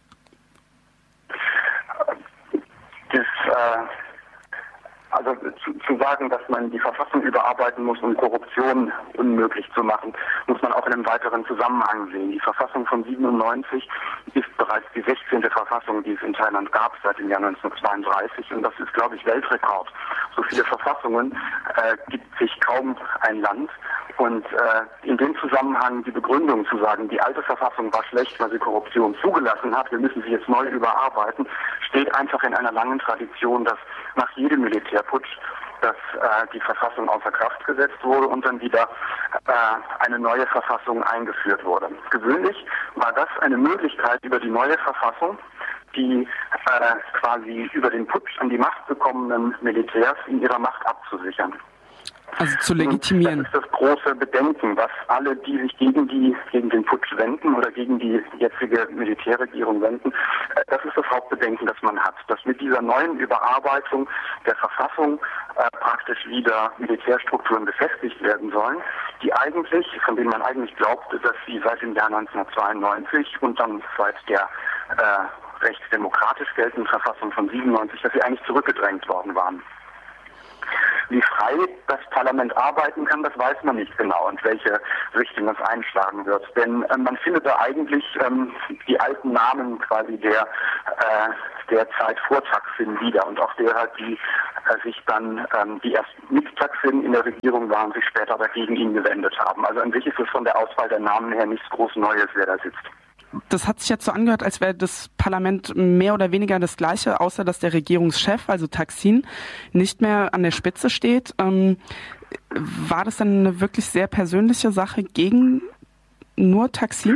A: Das, äh, also zu, zu sagen, dass man die Verfassung überarbeiten muss, um Korruption unmöglich zu machen, muss man auch in einem weiteren Zusammenhang sehen. Die Verfassung von siebenundneunzig ist bereits die sechzehnte Verfassung, die es in Thailand gab seit dem Jahr neunzehnhundertzweiunddreißig und das ist, glaube ich, Weltrekord. So viele Verfassungen äh, gibt sich kaum ein Land und äh, in dem Zusammenhang die Begründung zu sagen, die alte Verfassung war schlecht, weil sie Korruption zugelassen hat, wir müssen sie jetzt neu überarbeiten, steht einfach in einer langen Tradition, dass nach jedem Militärputsch dass äh, die Verfassung außer Kraft gesetzt wurde und dann wieder äh, eine neue Verfassung eingeführt wurde. Gewöhnlich war das eine Möglichkeit, über die neue Verfassung die äh, quasi über den Putsch an die Macht gekommenen Militärs in ihrer Macht abzusichern.
B: Also zu legitimieren.
A: Und das ist das große Bedenken, was alle, die sich gegen die gegen den Putsch wenden oder gegen die jetzige Militärregierung wenden, äh, das ist das Hauptbedenken, das man hat, dass mit dieser neuen Überarbeitung der Verfassung äh, praktisch wieder Militärstrukturen befestigt werden sollen, die eigentlich, von denen man eigentlich glaubte, dass sie seit dem Jahr neunzehnhundertzweiundneunzig und dann seit der äh, rechtsdemokratisch geltenden Verfassung von siebenundneunzig, dass sie eigentlich zurückgedrängt worden waren. Wie frei das Parlament arbeiten kann, das weiß man nicht genau und welche Richtung es einschlagen wird. Denn äh, man findet da eigentlich ähm, die alten Namen quasi der, äh, der Zeit vor Thaksin wieder und auch derer, die äh, sich dann, ähm, die erst mit Thaksin in der Regierung waren, sich später aber gegen ihn gewendet haben. Also an sich ist es von der Auswahl der Namen her nichts groß Neues, wer da sitzt.
B: Das hat sich jetzt so angehört, als wäre das Parlament mehr oder weniger das Gleiche, außer dass der Regierungschef, also Thaksin, nicht mehr an der Spitze steht. Ähm, war das dann eine wirklich sehr persönliche Sache gegen nur Thaksin?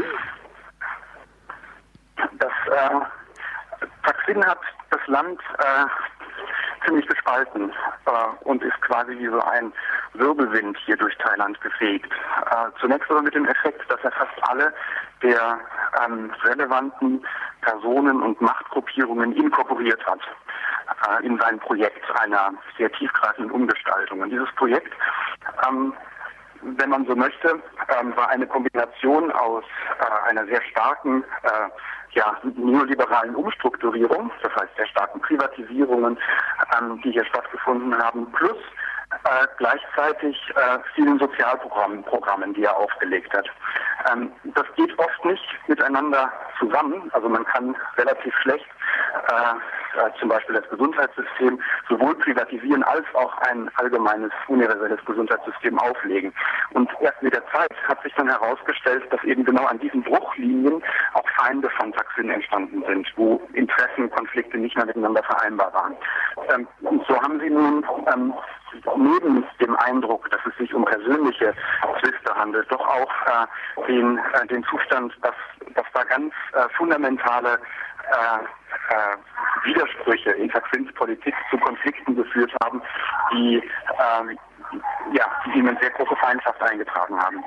A: Das, äh, Thaksin hat das Land äh, ziemlich gespalten äh, und ist quasi wie so ein Wirbelwind hier durch Thailand gefegt. Äh, zunächst aber mit dem Effekt, dass er fast alle der ähm, relevanten Personen und Machtgruppierungen inkorporiert hat äh, in sein Projekt einer sehr tiefgreifenden Umgestaltung. Und dieses Projekt, ähm, wenn man so möchte, ähm, war eine Kombination aus äh, einer sehr starken äh, ja, neoliberalen Umstrukturierung, das heißt sehr starken Privatisierungen, ähm, die hier stattgefunden haben, plus Äh, gleichzeitig äh, vielen Sozialprogrammen, Programmen, die er aufgelegt hat. Ähm, das geht oft nicht miteinander zusammen. Also man kann relativ schlecht äh, äh, zum Beispiel das Gesundheitssystem sowohl privatisieren als auch ein allgemeines, universelles Gesundheitssystem auflegen. Und erst mit der Zeit hat sich dann herausgestellt, dass eben genau an diesen Bruchlinien auch Feinde von Thaksin entstanden sind, wo Interessenkonflikte nicht mehr miteinander vereinbar waren. Ähm, und so haben sie nun ähm, neben dem Eindruck, dass es sich um persönliche Zwiste handelt, doch auch äh, den, äh, den Zustand, dass, dass da ganz äh, fundamentale äh, äh, Widersprüche in Thaksins Politik zu Konflikten geführt haben, die, äh, ja, die ihm eine sehr große Feindschaft eingetragen haben.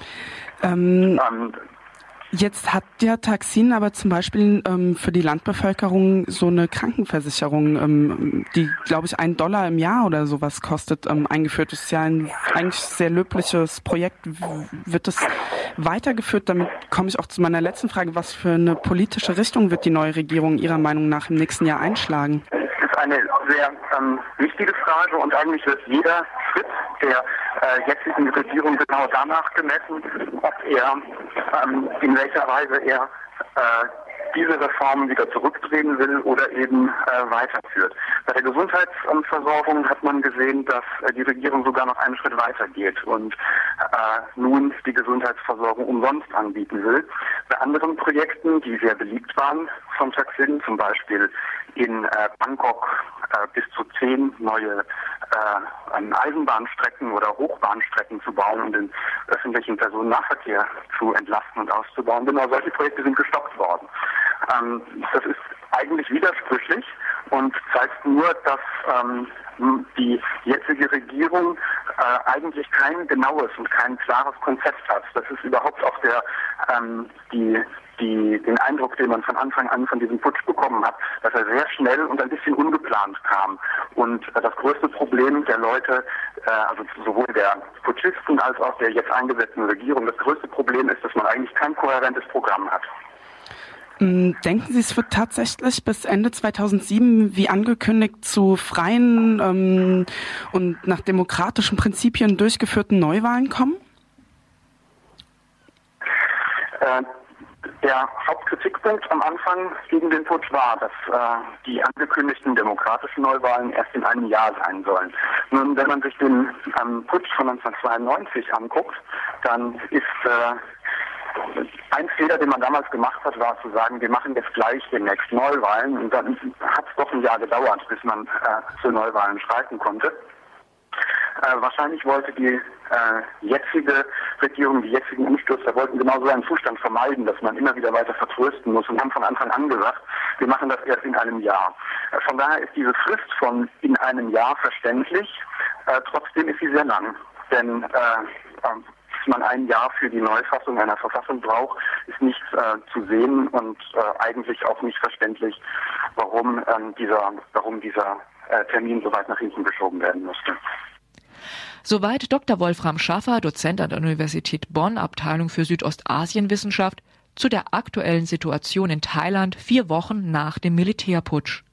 B: Ähm, ähm, Jetzt hat ja Thaksin aber zum Beispiel ähm, für die Landbevölkerung so eine Krankenversicherung, ähm, die, glaube ich, einen Dollar im Jahr oder sowas kostet, ähm, eingeführt. Das ist ja ein eigentlich sehr löbliches Projekt. Wird das weitergeführt? Damit komme ich auch zu meiner letzten Frage. Was für eine politische Richtung wird die neue Regierung Ihrer Meinung nach im nächsten Jahr einschlagen?
A: Das ist eine sehr ähm, wichtige Frage und eigentlich wird jeder Schritt der äh, jetzigen Regierung genau danach gemessen, ob er ähm, in welcher Weise er äh, diese Reformen wieder zurückdrehen will oder eben äh, weiterführt. Bei der Gesundheitsversorgung hat man gesehen, dass äh, die Regierung sogar noch einen Schritt weiter geht und äh, nun die Gesundheitsversorgung umsonst anbieten will. Bei anderen Projekten, die sehr beliebt waren von Thaksin, zum Beispiel in äh, Bangkok äh, bis zu zehn neue äh, Eisenbahnstrecken oder Hochbahnstrecken zu bauen und den öffentlichen Personennahverkehr zu entlasten und auszubauen. Genau solche Projekte sind gestoppt worden. Ähm, das ist eigentlich widersprüchlich und zeigt nur, dass ähm, die jetzige Regierung äh, eigentlich kein genaues und kein klares Konzept hat. Das ist überhaupt auch der ähm, die Die, den Eindruck, den man von Anfang an von diesem Putsch bekommen hat, dass er sehr schnell und ein bisschen ungeplant kam. Und äh, das größte Problem der Leute, äh, also sowohl der Putschisten als auch der jetzt eingesetzten Regierung, das größte Problem ist, dass man eigentlich kein kohärentes Programm hat.
B: Denken Sie, es wird tatsächlich bis Ende zweitausendsieben, wie angekündigt, zu freien ähm, und nach demokratischen Prinzipien durchgeführten Neuwahlen kommen?
A: Äh, Der Hauptkritikpunkt am Anfang gegen den Putsch war, dass äh, die angekündigten demokratischen Neuwahlen erst in einem Jahr sein sollen. Nun, wenn man sich den ähm, Putsch von neunzehnhundertzweiundneunzig anguckt, dann ist äh, ein Fehler, den man damals gemacht hat, war zu sagen, wir machen jetzt gleich demnächst Neuwahlen. Und dann hat es doch ein Jahr gedauert, bis man äh, zu Neuwahlen schreiten konnte. Äh, wahrscheinlich wollte die äh, jetzige Regierung, die jetzigen Umstürzer wollten genau so einen Zustand vermeiden, dass man immer wieder weiter vertrösten muss und haben von Anfang an gesagt, wir machen das erst in einem Jahr. Äh, von daher ist diese Frist von in einem Jahr verständlich, äh, trotzdem ist sie sehr lang. denn äh, dass man ein Jahr für die Neufassung einer Verfassung braucht, ist nicht äh, zu sehen und äh, eigentlich auch nicht verständlich, warum ähm, dieser, warum dieser äh, Termin so weit nach hinten geschoben werden musste.
C: Soweit Doktor Wolfram Schaffer, Dozent an der Universität Bonn, Abteilung für Südostasienwissenschaft, zu der aktuellen Situation in Thailand vier Wochen nach dem Militärputsch.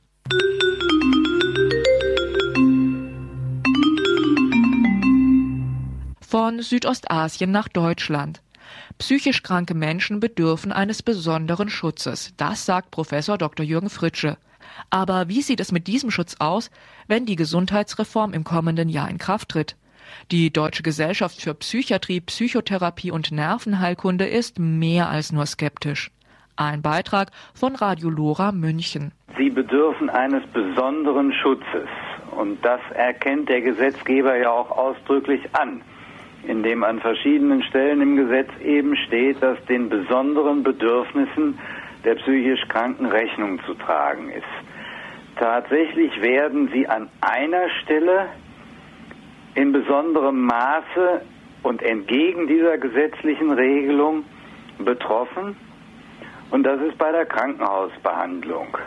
C: Von Südostasien nach Deutschland. Psychisch kranke Menschen bedürfen eines besonderen Schutzes. Das sagt Professor Doktor Jürgen Fritsche. Aber wie sieht es mit diesem Schutz aus, wenn die Gesundheitsreform im kommenden Jahr in Kraft tritt? Die Deutsche Gesellschaft für Psychiatrie, Psychotherapie und Nervenheilkunde ist mehr als nur skeptisch. Ein Beitrag von Radio Lora München.
D: Sie bedürfen eines besonderen Schutzes. Und das erkennt der Gesetzgeber ja auch ausdrücklich an, indem an verschiedenen Stellen im Gesetz eben steht, dass den besonderen Bedürfnissen der psychisch Kranken Rechnung zu tragen ist. Tatsächlich werden sie an einer Stelle in besonderem Maße und entgegen dieser gesetzlichen Regelung betroffen, und das ist bei der Krankenhausbehandlung.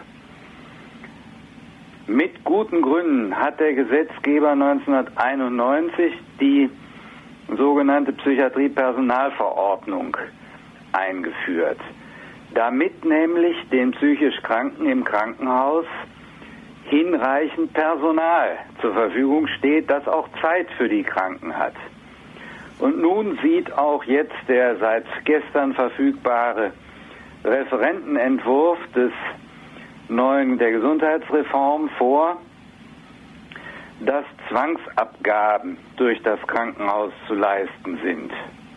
D: Mit guten Gründen hat der Gesetzgeber neunzehnhunderteinundneunzig die sogenannte Psychiatrie-Personalverordnung eingeführt, damit nämlich den psychisch Kranken im Krankenhaus hinreichend Personal zur Verfügung steht, das auch Zeit für die Kranken hat. Und nun sieht auch jetzt der seit gestern verfügbare Referentenentwurf des neuen, der Gesundheitsreform vor, dass Zwangsabgaben durch das Krankenhaus zu leisten sind.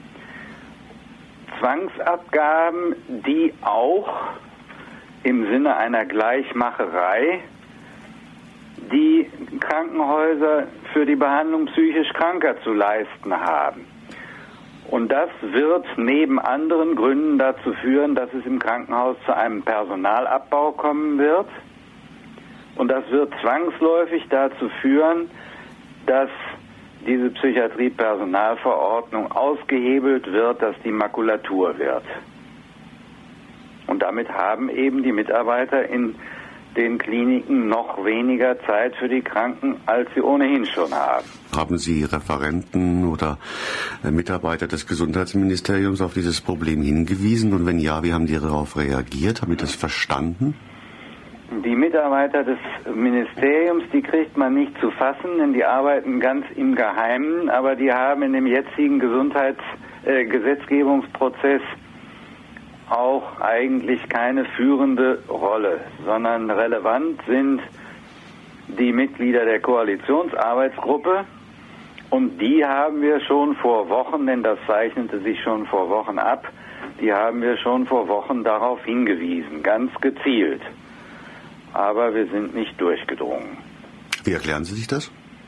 D: Zwangsabgaben, die auch im Sinne einer Gleichmacherei die Krankenhäuser für die Behandlung psychisch Kranker zu leisten haben. Und das wird neben anderen Gründen dazu führen, dass es im Krankenhaus zu einem Personalabbau kommen wird. Und das wird zwangsläufig dazu führen, dass diese Psychiatrie-Personalverordnung ausgehebelt wird, dass die Makulatur wird. Und damit haben eben die Mitarbeiter in den Kliniken noch weniger Zeit für die Kranken, als sie ohnehin schon haben.
E: Haben Sie Referenten oder Mitarbeiter des Gesundheitsministeriums auf dieses Problem hingewiesen? Und wenn ja, wie haben die darauf reagiert? Haben die das verstanden?
D: Die Mitarbeiter des Ministeriums, die kriegt man nicht zu fassen, denn die arbeiten ganz im Geheimen, aber die haben in dem jetzigen Gesundheitsgesetzgebungsprozess äh, auch eigentlich keine führende Rolle, sondern relevant sind die Mitglieder der Koalitionsarbeitsgruppe, und die haben wir schon vor Wochen, denn das zeichnete sich schon vor Wochen ab, die haben wir schon vor Wochen darauf hingewiesen, ganz gezielt. Aber wir sind nicht durchgedrungen.
E: Wie erklären Sie sich das?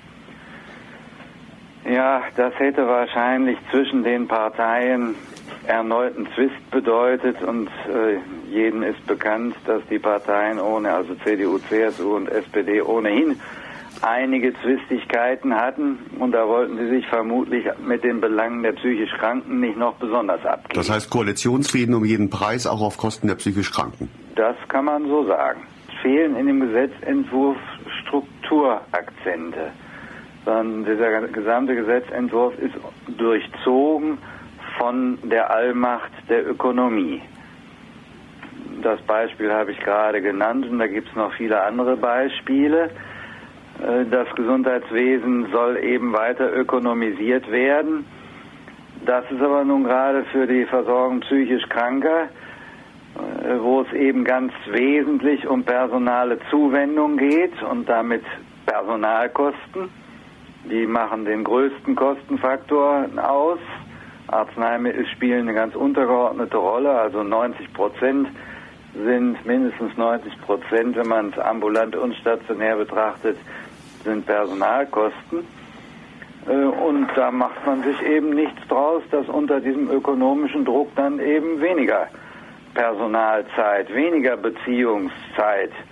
D: Ja, das hätte wahrscheinlich zwischen den Parteien erneuten Zwist bedeutet, und äh, jedem ist bekannt, dass die Parteien ohne, also C D U, C S U und S P D ohnehin einige Zwistigkeiten hatten, und da wollten sie sich vermutlich mit den Belangen der psychisch Kranken nicht noch besonders abgeben.
E: Das heißt Koalitionsfrieden um jeden Preis, auch auf Kosten der psychisch Kranken?
D: Das kann man so sagen. Es fehlen in dem Gesetzentwurf Strukturakzente, sondern dieser gesamte Gesetzentwurf ist durchzogen von der Allmacht der Ökonomie. Das Beispiel habe ich gerade genannt, und da gibt es noch viele andere Beispiele. Das Gesundheitswesen soll eben weiter ökonomisiert werden. Das ist aber nun gerade für die Versorgung psychisch Kranker, wo es eben ganz wesentlich um personale Zuwendung geht und damit Personalkosten. Die machen den größten Kostenfaktor aus. Arzneimittel spielen eine ganz untergeordnete Rolle, also neunzig Prozent sind, mindestens neunzig Prozent, wenn man es ambulant und stationär betrachtet, sind Personalkosten. Und da macht man sich eben nichts draus, dass unter diesem ökonomischen Druck dann eben weniger Personalzeit, weniger Beziehungszeit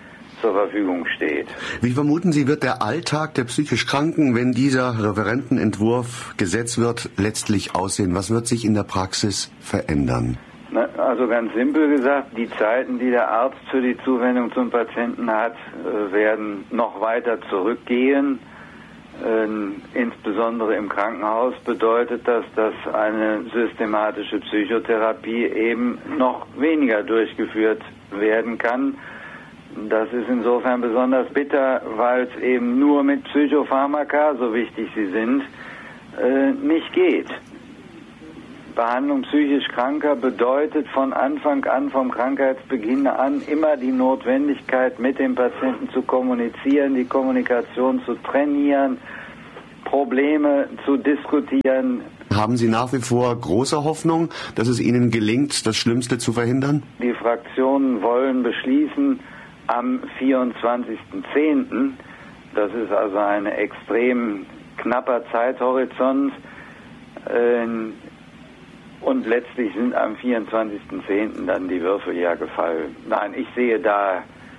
D: zur Verfügung steht.
E: Wie vermuten Sie, wird der Alltag der psychisch Kranken, wenn dieser Referentenentwurf Gesetz wird, letztlich aussehen? Was wird sich in der Praxis verändern?
D: Na, also ganz simpel gesagt, die Zeiten, die der Arzt für die Zuwendung zum Patienten hat, werden noch weiter zurückgehen. Ähm, insbesondere im Krankenhaus bedeutet das, dass eine systematische Psychotherapie eben noch weniger durchgeführt werden kann. Das ist insofern besonders bitter, weil es eben nur mit Psychopharmaka, so wichtig sie sind, äh, nicht geht. Behandlung psychisch Kranker bedeutet von Anfang an, vom Krankheitsbeginn an, immer die Notwendigkeit, mit dem Patienten zu kommunizieren, die Kommunikation zu trainieren, Probleme zu diskutieren.
E: Haben Sie nach wie vor große Hoffnung, dass es Ihnen gelingt, das Schlimmste zu verhindern?
D: Die Fraktionen wollen beschließen am vierundzwanzigsten zehnten Das ist also ein extrem knapper Zeithorizont. Und letztlich sind am vierundzwanzigsten zehnten dann die Würfel ja gefallen. Nein, ich sehe da,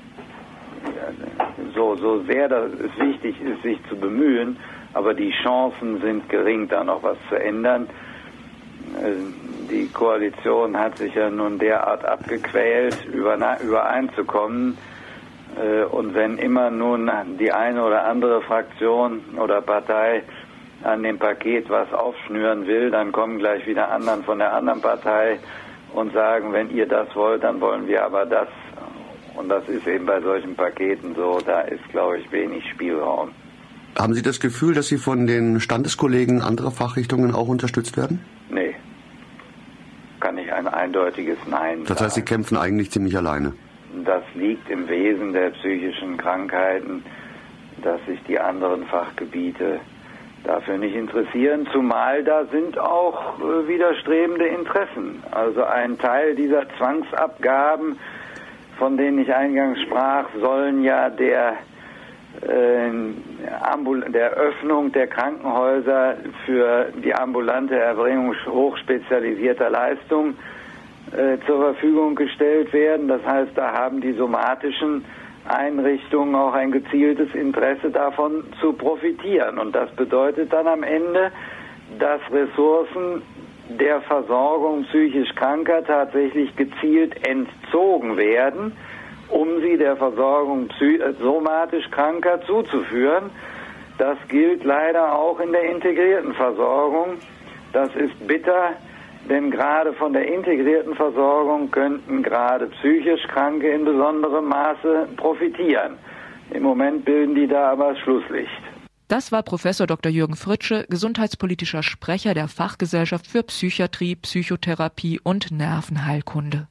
D: so, so sehr das es wichtig ist, sich zu bemühen, aber die Chancen sind gering, da noch was zu ändern. Die Koalition hat sich ja nun derart abgequält, übereinzukommen. Und wenn immer nun die eine oder andere Fraktion oder Partei an dem Paket was aufschnüren will, dann kommen gleich wieder anderen von der anderen Partei und sagen, wenn ihr das wollt, dann wollen wir aber das. Und das ist eben bei solchen Paketen so, da ist, glaube ich, wenig Spielraum.
E: Haben Sie das Gefühl, dass Sie von den Standeskollegen anderer Fachrichtungen auch unterstützt werden?
D: Nee. Kann ich ein eindeutiges Nein sagen.
E: Das heißt, Sie kämpfen eigentlich ziemlich alleine?
D: Das liegt im Wesen der psychischen Krankheiten, dass sich die anderen Fachgebiete dafür nicht interessieren, zumal da sind auch äh, widerstrebende Interessen. Also ein Teil dieser Zwangsabgaben, von denen ich eingangs sprach, sollen ja der, äh, Ambul- der Öffnung der Krankenhäuser für die ambulante Erbringung hochspezialisierter Leistung äh, zur Verfügung gestellt werden. Das heißt, da haben die somatischen Einrichtungen auch ein gezieltes Interesse davon zu profitieren. Und das bedeutet dann am Ende, dass Ressourcen der Versorgung psychisch Kranker tatsächlich gezielt entzogen werden, um sie der Versorgung somatisch Kranker zuzuführen. Das gilt leider auch in der integrierten Versorgung. Das ist bitter, denn gerade von der integrierten Versorgung könnten gerade psychisch Kranke in besonderem Maße profitieren. Im Moment bilden die da aber Schlusslicht.
C: Das war Professor Doktor Jürgen Fritsche, gesundheitspolitischer Sprecher der Fachgesellschaft für Psychiatrie, Psychotherapie und Nervenheilkunde.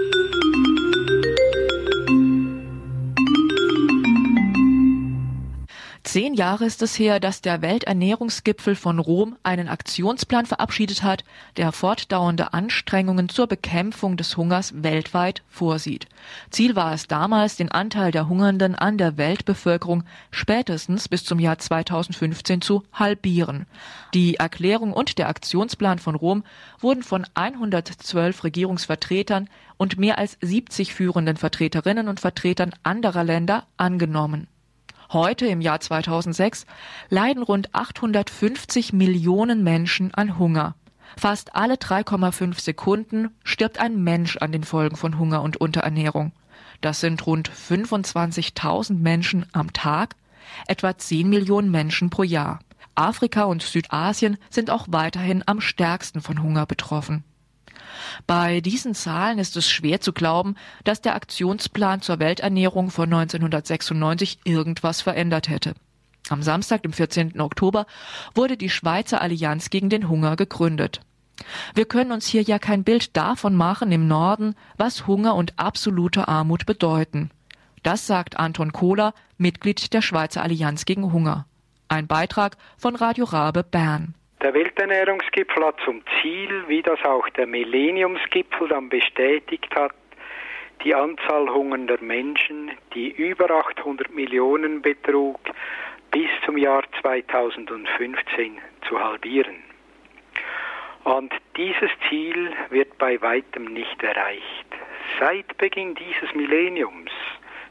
C: Zehn Jahre ist es her, dass der Welternährungsgipfel von Rom einen Aktionsplan verabschiedet hat, der fortdauernde Anstrengungen zur Bekämpfung des Hungers weltweit vorsieht. Ziel war es damals, den Anteil der Hungernden an der Weltbevölkerung spätestens bis zum Jahr zweitausendfünfzehn zu halbieren. Die Erklärung und der Aktionsplan von Rom wurden von hundertzwölf Regierungsvertretern und mehr als siebzig führenden Vertreterinnen und Vertretern anderer Länder angenommen. Heute, im Jahr zweitausendsechs, leiden rund achthundertfünfzig Millionen Menschen an Hunger. Fast alle drei Komma fünf Sekunden stirbt ein Mensch an den Folgen von Hunger und Unterernährung. Das sind rund fünfundzwanzigtausend Menschen am Tag, etwa zehn Millionen Menschen pro Jahr. Afrika und Südasien sind auch weiterhin am stärksten von Hunger betroffen. Bei diesen Zahlen ist es schwer zu glauben, dass der Aktionsplan zur Welternährung von neunzehnhundertsechsundneunzig irgendwas verändert hätte. Am Samstag, dem vierzehnten Oktober, wurde die Schweizer Allianz gegen den Hunger gegründet. Wir können uns hier ja kein Bild davon machen im Norden, was Hunger und absolute Armut bedeuten. Das sagt Anton Kohler, Mitglied der Schweizer Allianz gegen Hunger. Ein Beitrag von Radio Rabe Bern.
F: Der Welternährungsgipfel hat zum Ziel, wie das auch der Millenniumsgipfel dann bestätigt hat, die Anzahl hungernder Menschen, die über achthundert Millionen betrug, bis zum Jahr zweitausendfünfzehn zu halbieren. Und dieses Ziel wird bei weitem nicht erreicht. Seit Beginn dieses Millenniums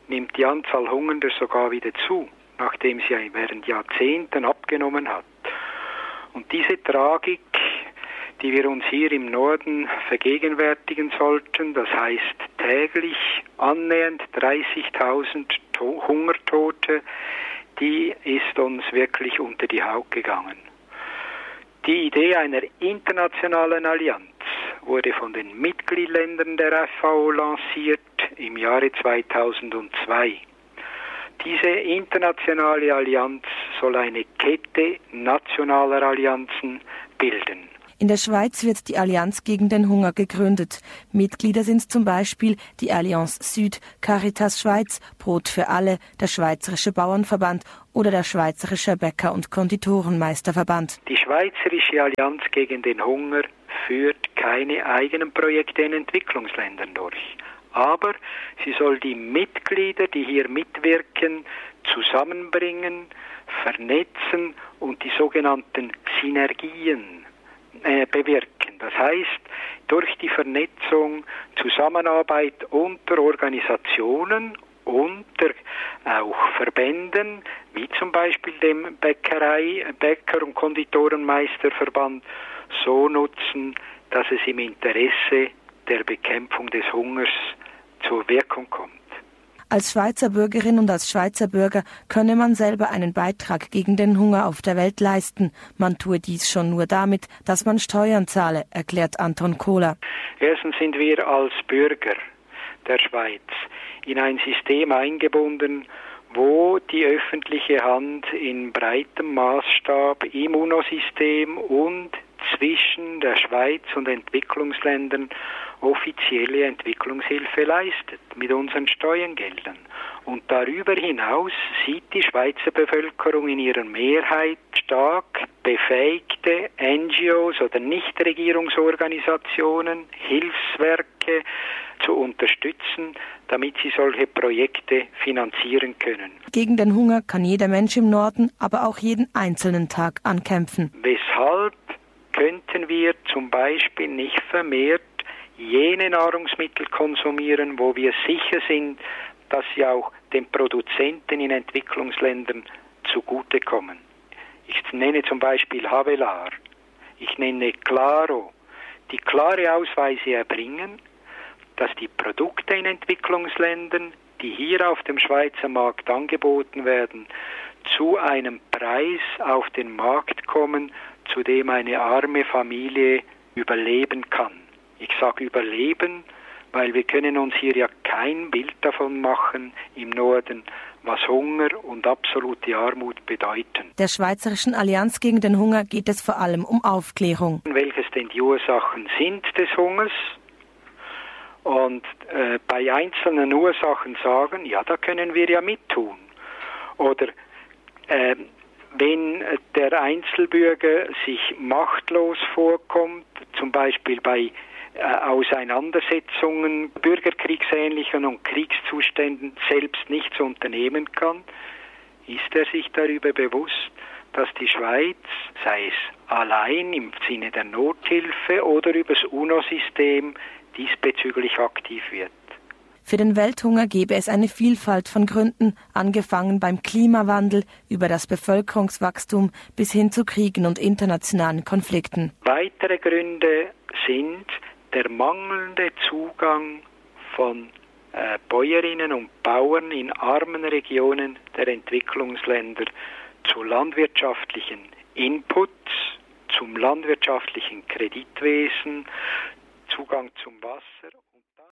F: nimmt die Anzahl Hungernder sogar wieder zu, nachdem sie während Jahrzehnten abgenommen hat. Und diese Tragik, die wir uns hier im Norden vergegenwärtigen sollten, das heißt täglich annähernd dreißigtausend Hungertote, die ist uns wirklich unter die Haut gegangen. Die Idee einer internationalen Allianz wurde von den Mitgliedsländern der F A O lanciert im Jahre zweitausendzwei. Diese internationale Allianz soll eine Kette nationaler Allianzen bilden.
G: In der Schweiz wird die Allianz gegen den Hunger gegründet. Mitglieder sind zum Beispiel die Allianz Süd, Caritas Schweiz, Brot für alle, der Schweizerische Bauernverband oder der Schweizerische Bäcker- und Konditorenmeisterverband.
F: Die Schweizerische Allianz gegen den Hunger führt keine eigenen Projekte in Entwicklungsländern durch. Aber sie soll die Mitglieder, die hier mitwirken, zusammenbringen, vernetzen und die sogenannten Synergien äh, bewirken. Das heißt, durch die Vernetzung, Zusammenarbeit unter Organisationen, unter auch Verbänden, wie zum Beispiel dem Bäckerei, Bäcker- und Konditorenmeisterverband, so nutzen, dass es im Interesse der Bekämpfung des Hungers zur Wirkung kommt.
G: Als Schweizer Bürgerin und als Schweizer Bürger könne man selber einen Beitrag gegen den Hunger auf der Welt leisten. Man tue dies schon nur damit, dass man Steuern zahle, erklärt Anton Kohler.
F: Erstens sind wir als Bürger der Schweiz in ein System eingebunden, wo die öffentliche Hand in breitem Maßstab im UNO-System und zwischen der Schweiz und Entwicklungsländern offizielle Entwicklungshilfe leistet mit unseren Steuergeldern. Und darüber hinaus sieht die Schweizer Bevölkerung in ihrer Mehrheit stark befähigte N G Os oder Nichtregierungsorganisationen, Hilfswerke zu unterstützen, damit sie solche Projekte finanzieren können.
G: Gegen den Hunger kann jeder Mensch im Norden, aber auch jeden einzelnen Tag ankämpfen.
F: Weshalb könnten wir zum Beispiel nicht vermehrt jene Nahrungsmittel konsumieren, wo wir sicher sind, dass sie auch den Produzenten in Entwicklungsländern zugutekommen. Ich nenne zum Beispiel Havelar, ich nenne Claro, die klare Ausweise erbringen, dass die Produkte in Entwicklungsländern, die hier auf dem Schweizer Markt angeboten werden, zu einem Preis auf den Markt kommen, zu dem eine arme Familie überleben kann. Ich sage überleben, weil wir können uns hier ja kein Bild davon machen im Norden, was Hunger und absolute Armut bedeuten.
G: Der Schweizerischen Allianz gegen den Hunger geht es vor allem um Aufklärung.
F: Welches denn die Ursachen sind des Hungers? Und äh, bei einzelnen Ursachen sagen, ja, da können wir ja mittun. Oder äh, wenn der Einzelbürger sich machtlos vorkommt, zum Beispiel bei Auseinandersetzungen, bürgerkriegsähnlichen und Kriegszuständen selbst nichts unternehmen kann, ist er sich darüber bewusst, dass die Schweiz, sei es allein im Sinne der Nothilfe oder über das UNO-System, diesbezüglich aktiv wird.
G: Für den Welthunger gäbe es eine Vielfalt von Gründen, angefangen beim Klimawandel, über das Bevölkerungswachstum bis hin zu Kriegen und internationalen Konflikten.
F: Weitere Gründe sind der mangelnde Zugang von äh, Bäuerinnen und Bauern in armen Regionen der Entwicklungsländer zu landwirtschaftlichen Inputs, zum landwirtschaftlichen Kreditwesen, Zugang zum Wasser